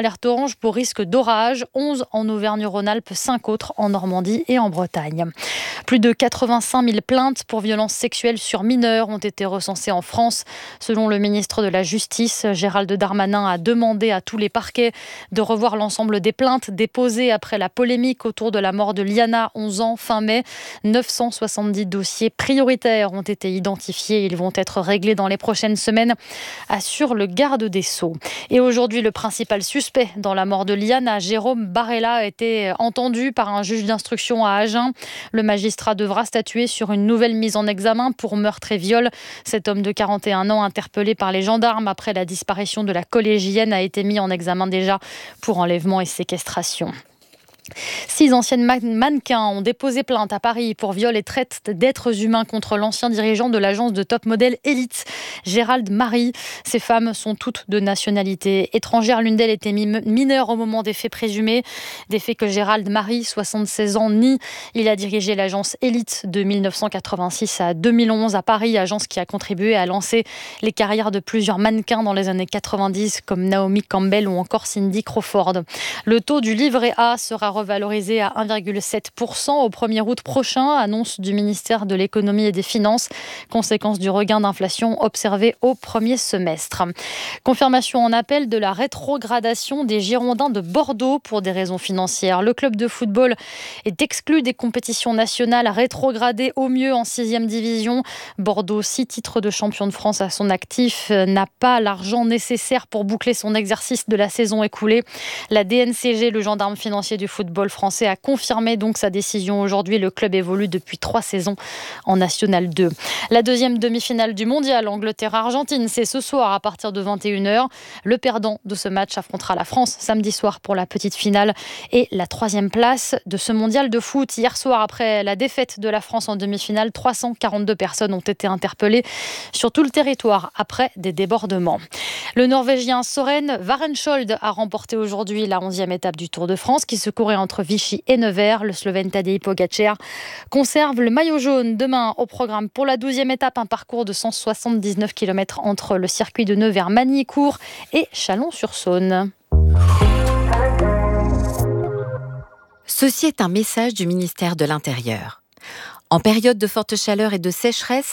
alerte orange pour risque d'orage, onze en Auvergne-Rhône-Alpes, cinq autres en Normandie et en Bretagne. Plus de quatre-vingt-cinq mille plaintes pour violences sexuelles sur mineurs ont été recensées en France. Selon le ministre de la Justice, Gérald Darmanin a demandé à tous les parquets de revoir l'ensemble des plaintes déposées après la polémique autour de la mort de Liana, onze ans, fin mai. neuf cent soixante-dix dossiers prioritaires ont été identifiés. Ils vont être réglés dans les prochaines semaines, assure le garde des Sceaux. Et aujourd'hui, le principal suspect dans la mort de Liana, Jérôme Barella, a été entendu par un juge d'instruction à Agen. Le magistrat devra statuer sur une nouvelle mise en examen pour meurtre et viol. Cet homme de quarante et un ans, interpellé par les gendarmes après la disparition de la collégienne, a été mis en examen déjà pour enlèvement et séquestration. Six anciennes mannequins ont déposé plainte à Paris pour viol et traite d'êtres humains contre l'ancien dirigeant de l'agence de top modèle Elite, Gérald Marie. Ces femmes sont toutes de nationalité étrangère. L'une d'elles était mineure au moment des faits présumés. Des faits que Gérald Marie, soixante-seize ans, nie. Il a dirigé l'agence Elite de mille neuf cent quatre-vingt-six à deux mille onze à Paris, agence qui a contribué à lancer les carrières de plusieurs mannequins dans les années quatre-vingt-dix, comme Naomi Campbell ou encore Cindy Crawford. Le taux du livret A sera revalorisé à un virgule sept pour cent au premier août prochain, annonce du ministère de l'économie et des finances, conséquence du regain d'inflation observé au premier semestre. Confirmation en appel de la rétrogradation des Girondins de Bordeaux pour des raisons financières. Le club de football est exclu des compétitions nationales, rétrogradé au mieux en sixième division. Bordeaux, six titres de champion de France à son actif, n'a pas l'argent nécessaire pour boucler son exercice de la saison écoulée. La D N C G, le gendarme financier du football français, a confirmé donc sa décision aujourd'hui. Le club évolue depuis trois saisons en National deux. La deuxième demi-finale du mondial, Angleterre-Argentine, c'est ce soir à partir de vingt et une heures. Le perdant de ce match affrontera la France samedi soir pour la petite finale et la troisième place de ce mondial de foot. Hier soir, après la défaite de la France en demi-finale, trois cent quarante-deux personnes ont été interpellées sur tout le territoire après des débordements. Le Norvégien Søren Varenskjold a remporté aujourd'hui la onzième étape du Tour de France qui se courait entre Vichy et Nevers. Le Slovène Tadej Pogačar conserve le maillot jaune. Demain, au programme pour la douzième étape, un parcours de cent soixante-dix-neuf kilomètres entre le circuit de Nevers, Magny-Cours et Chalon-sur-Saône. Ceci est un message du ministère de l'Intérieur. En période de forte chaleur et de sécheresse,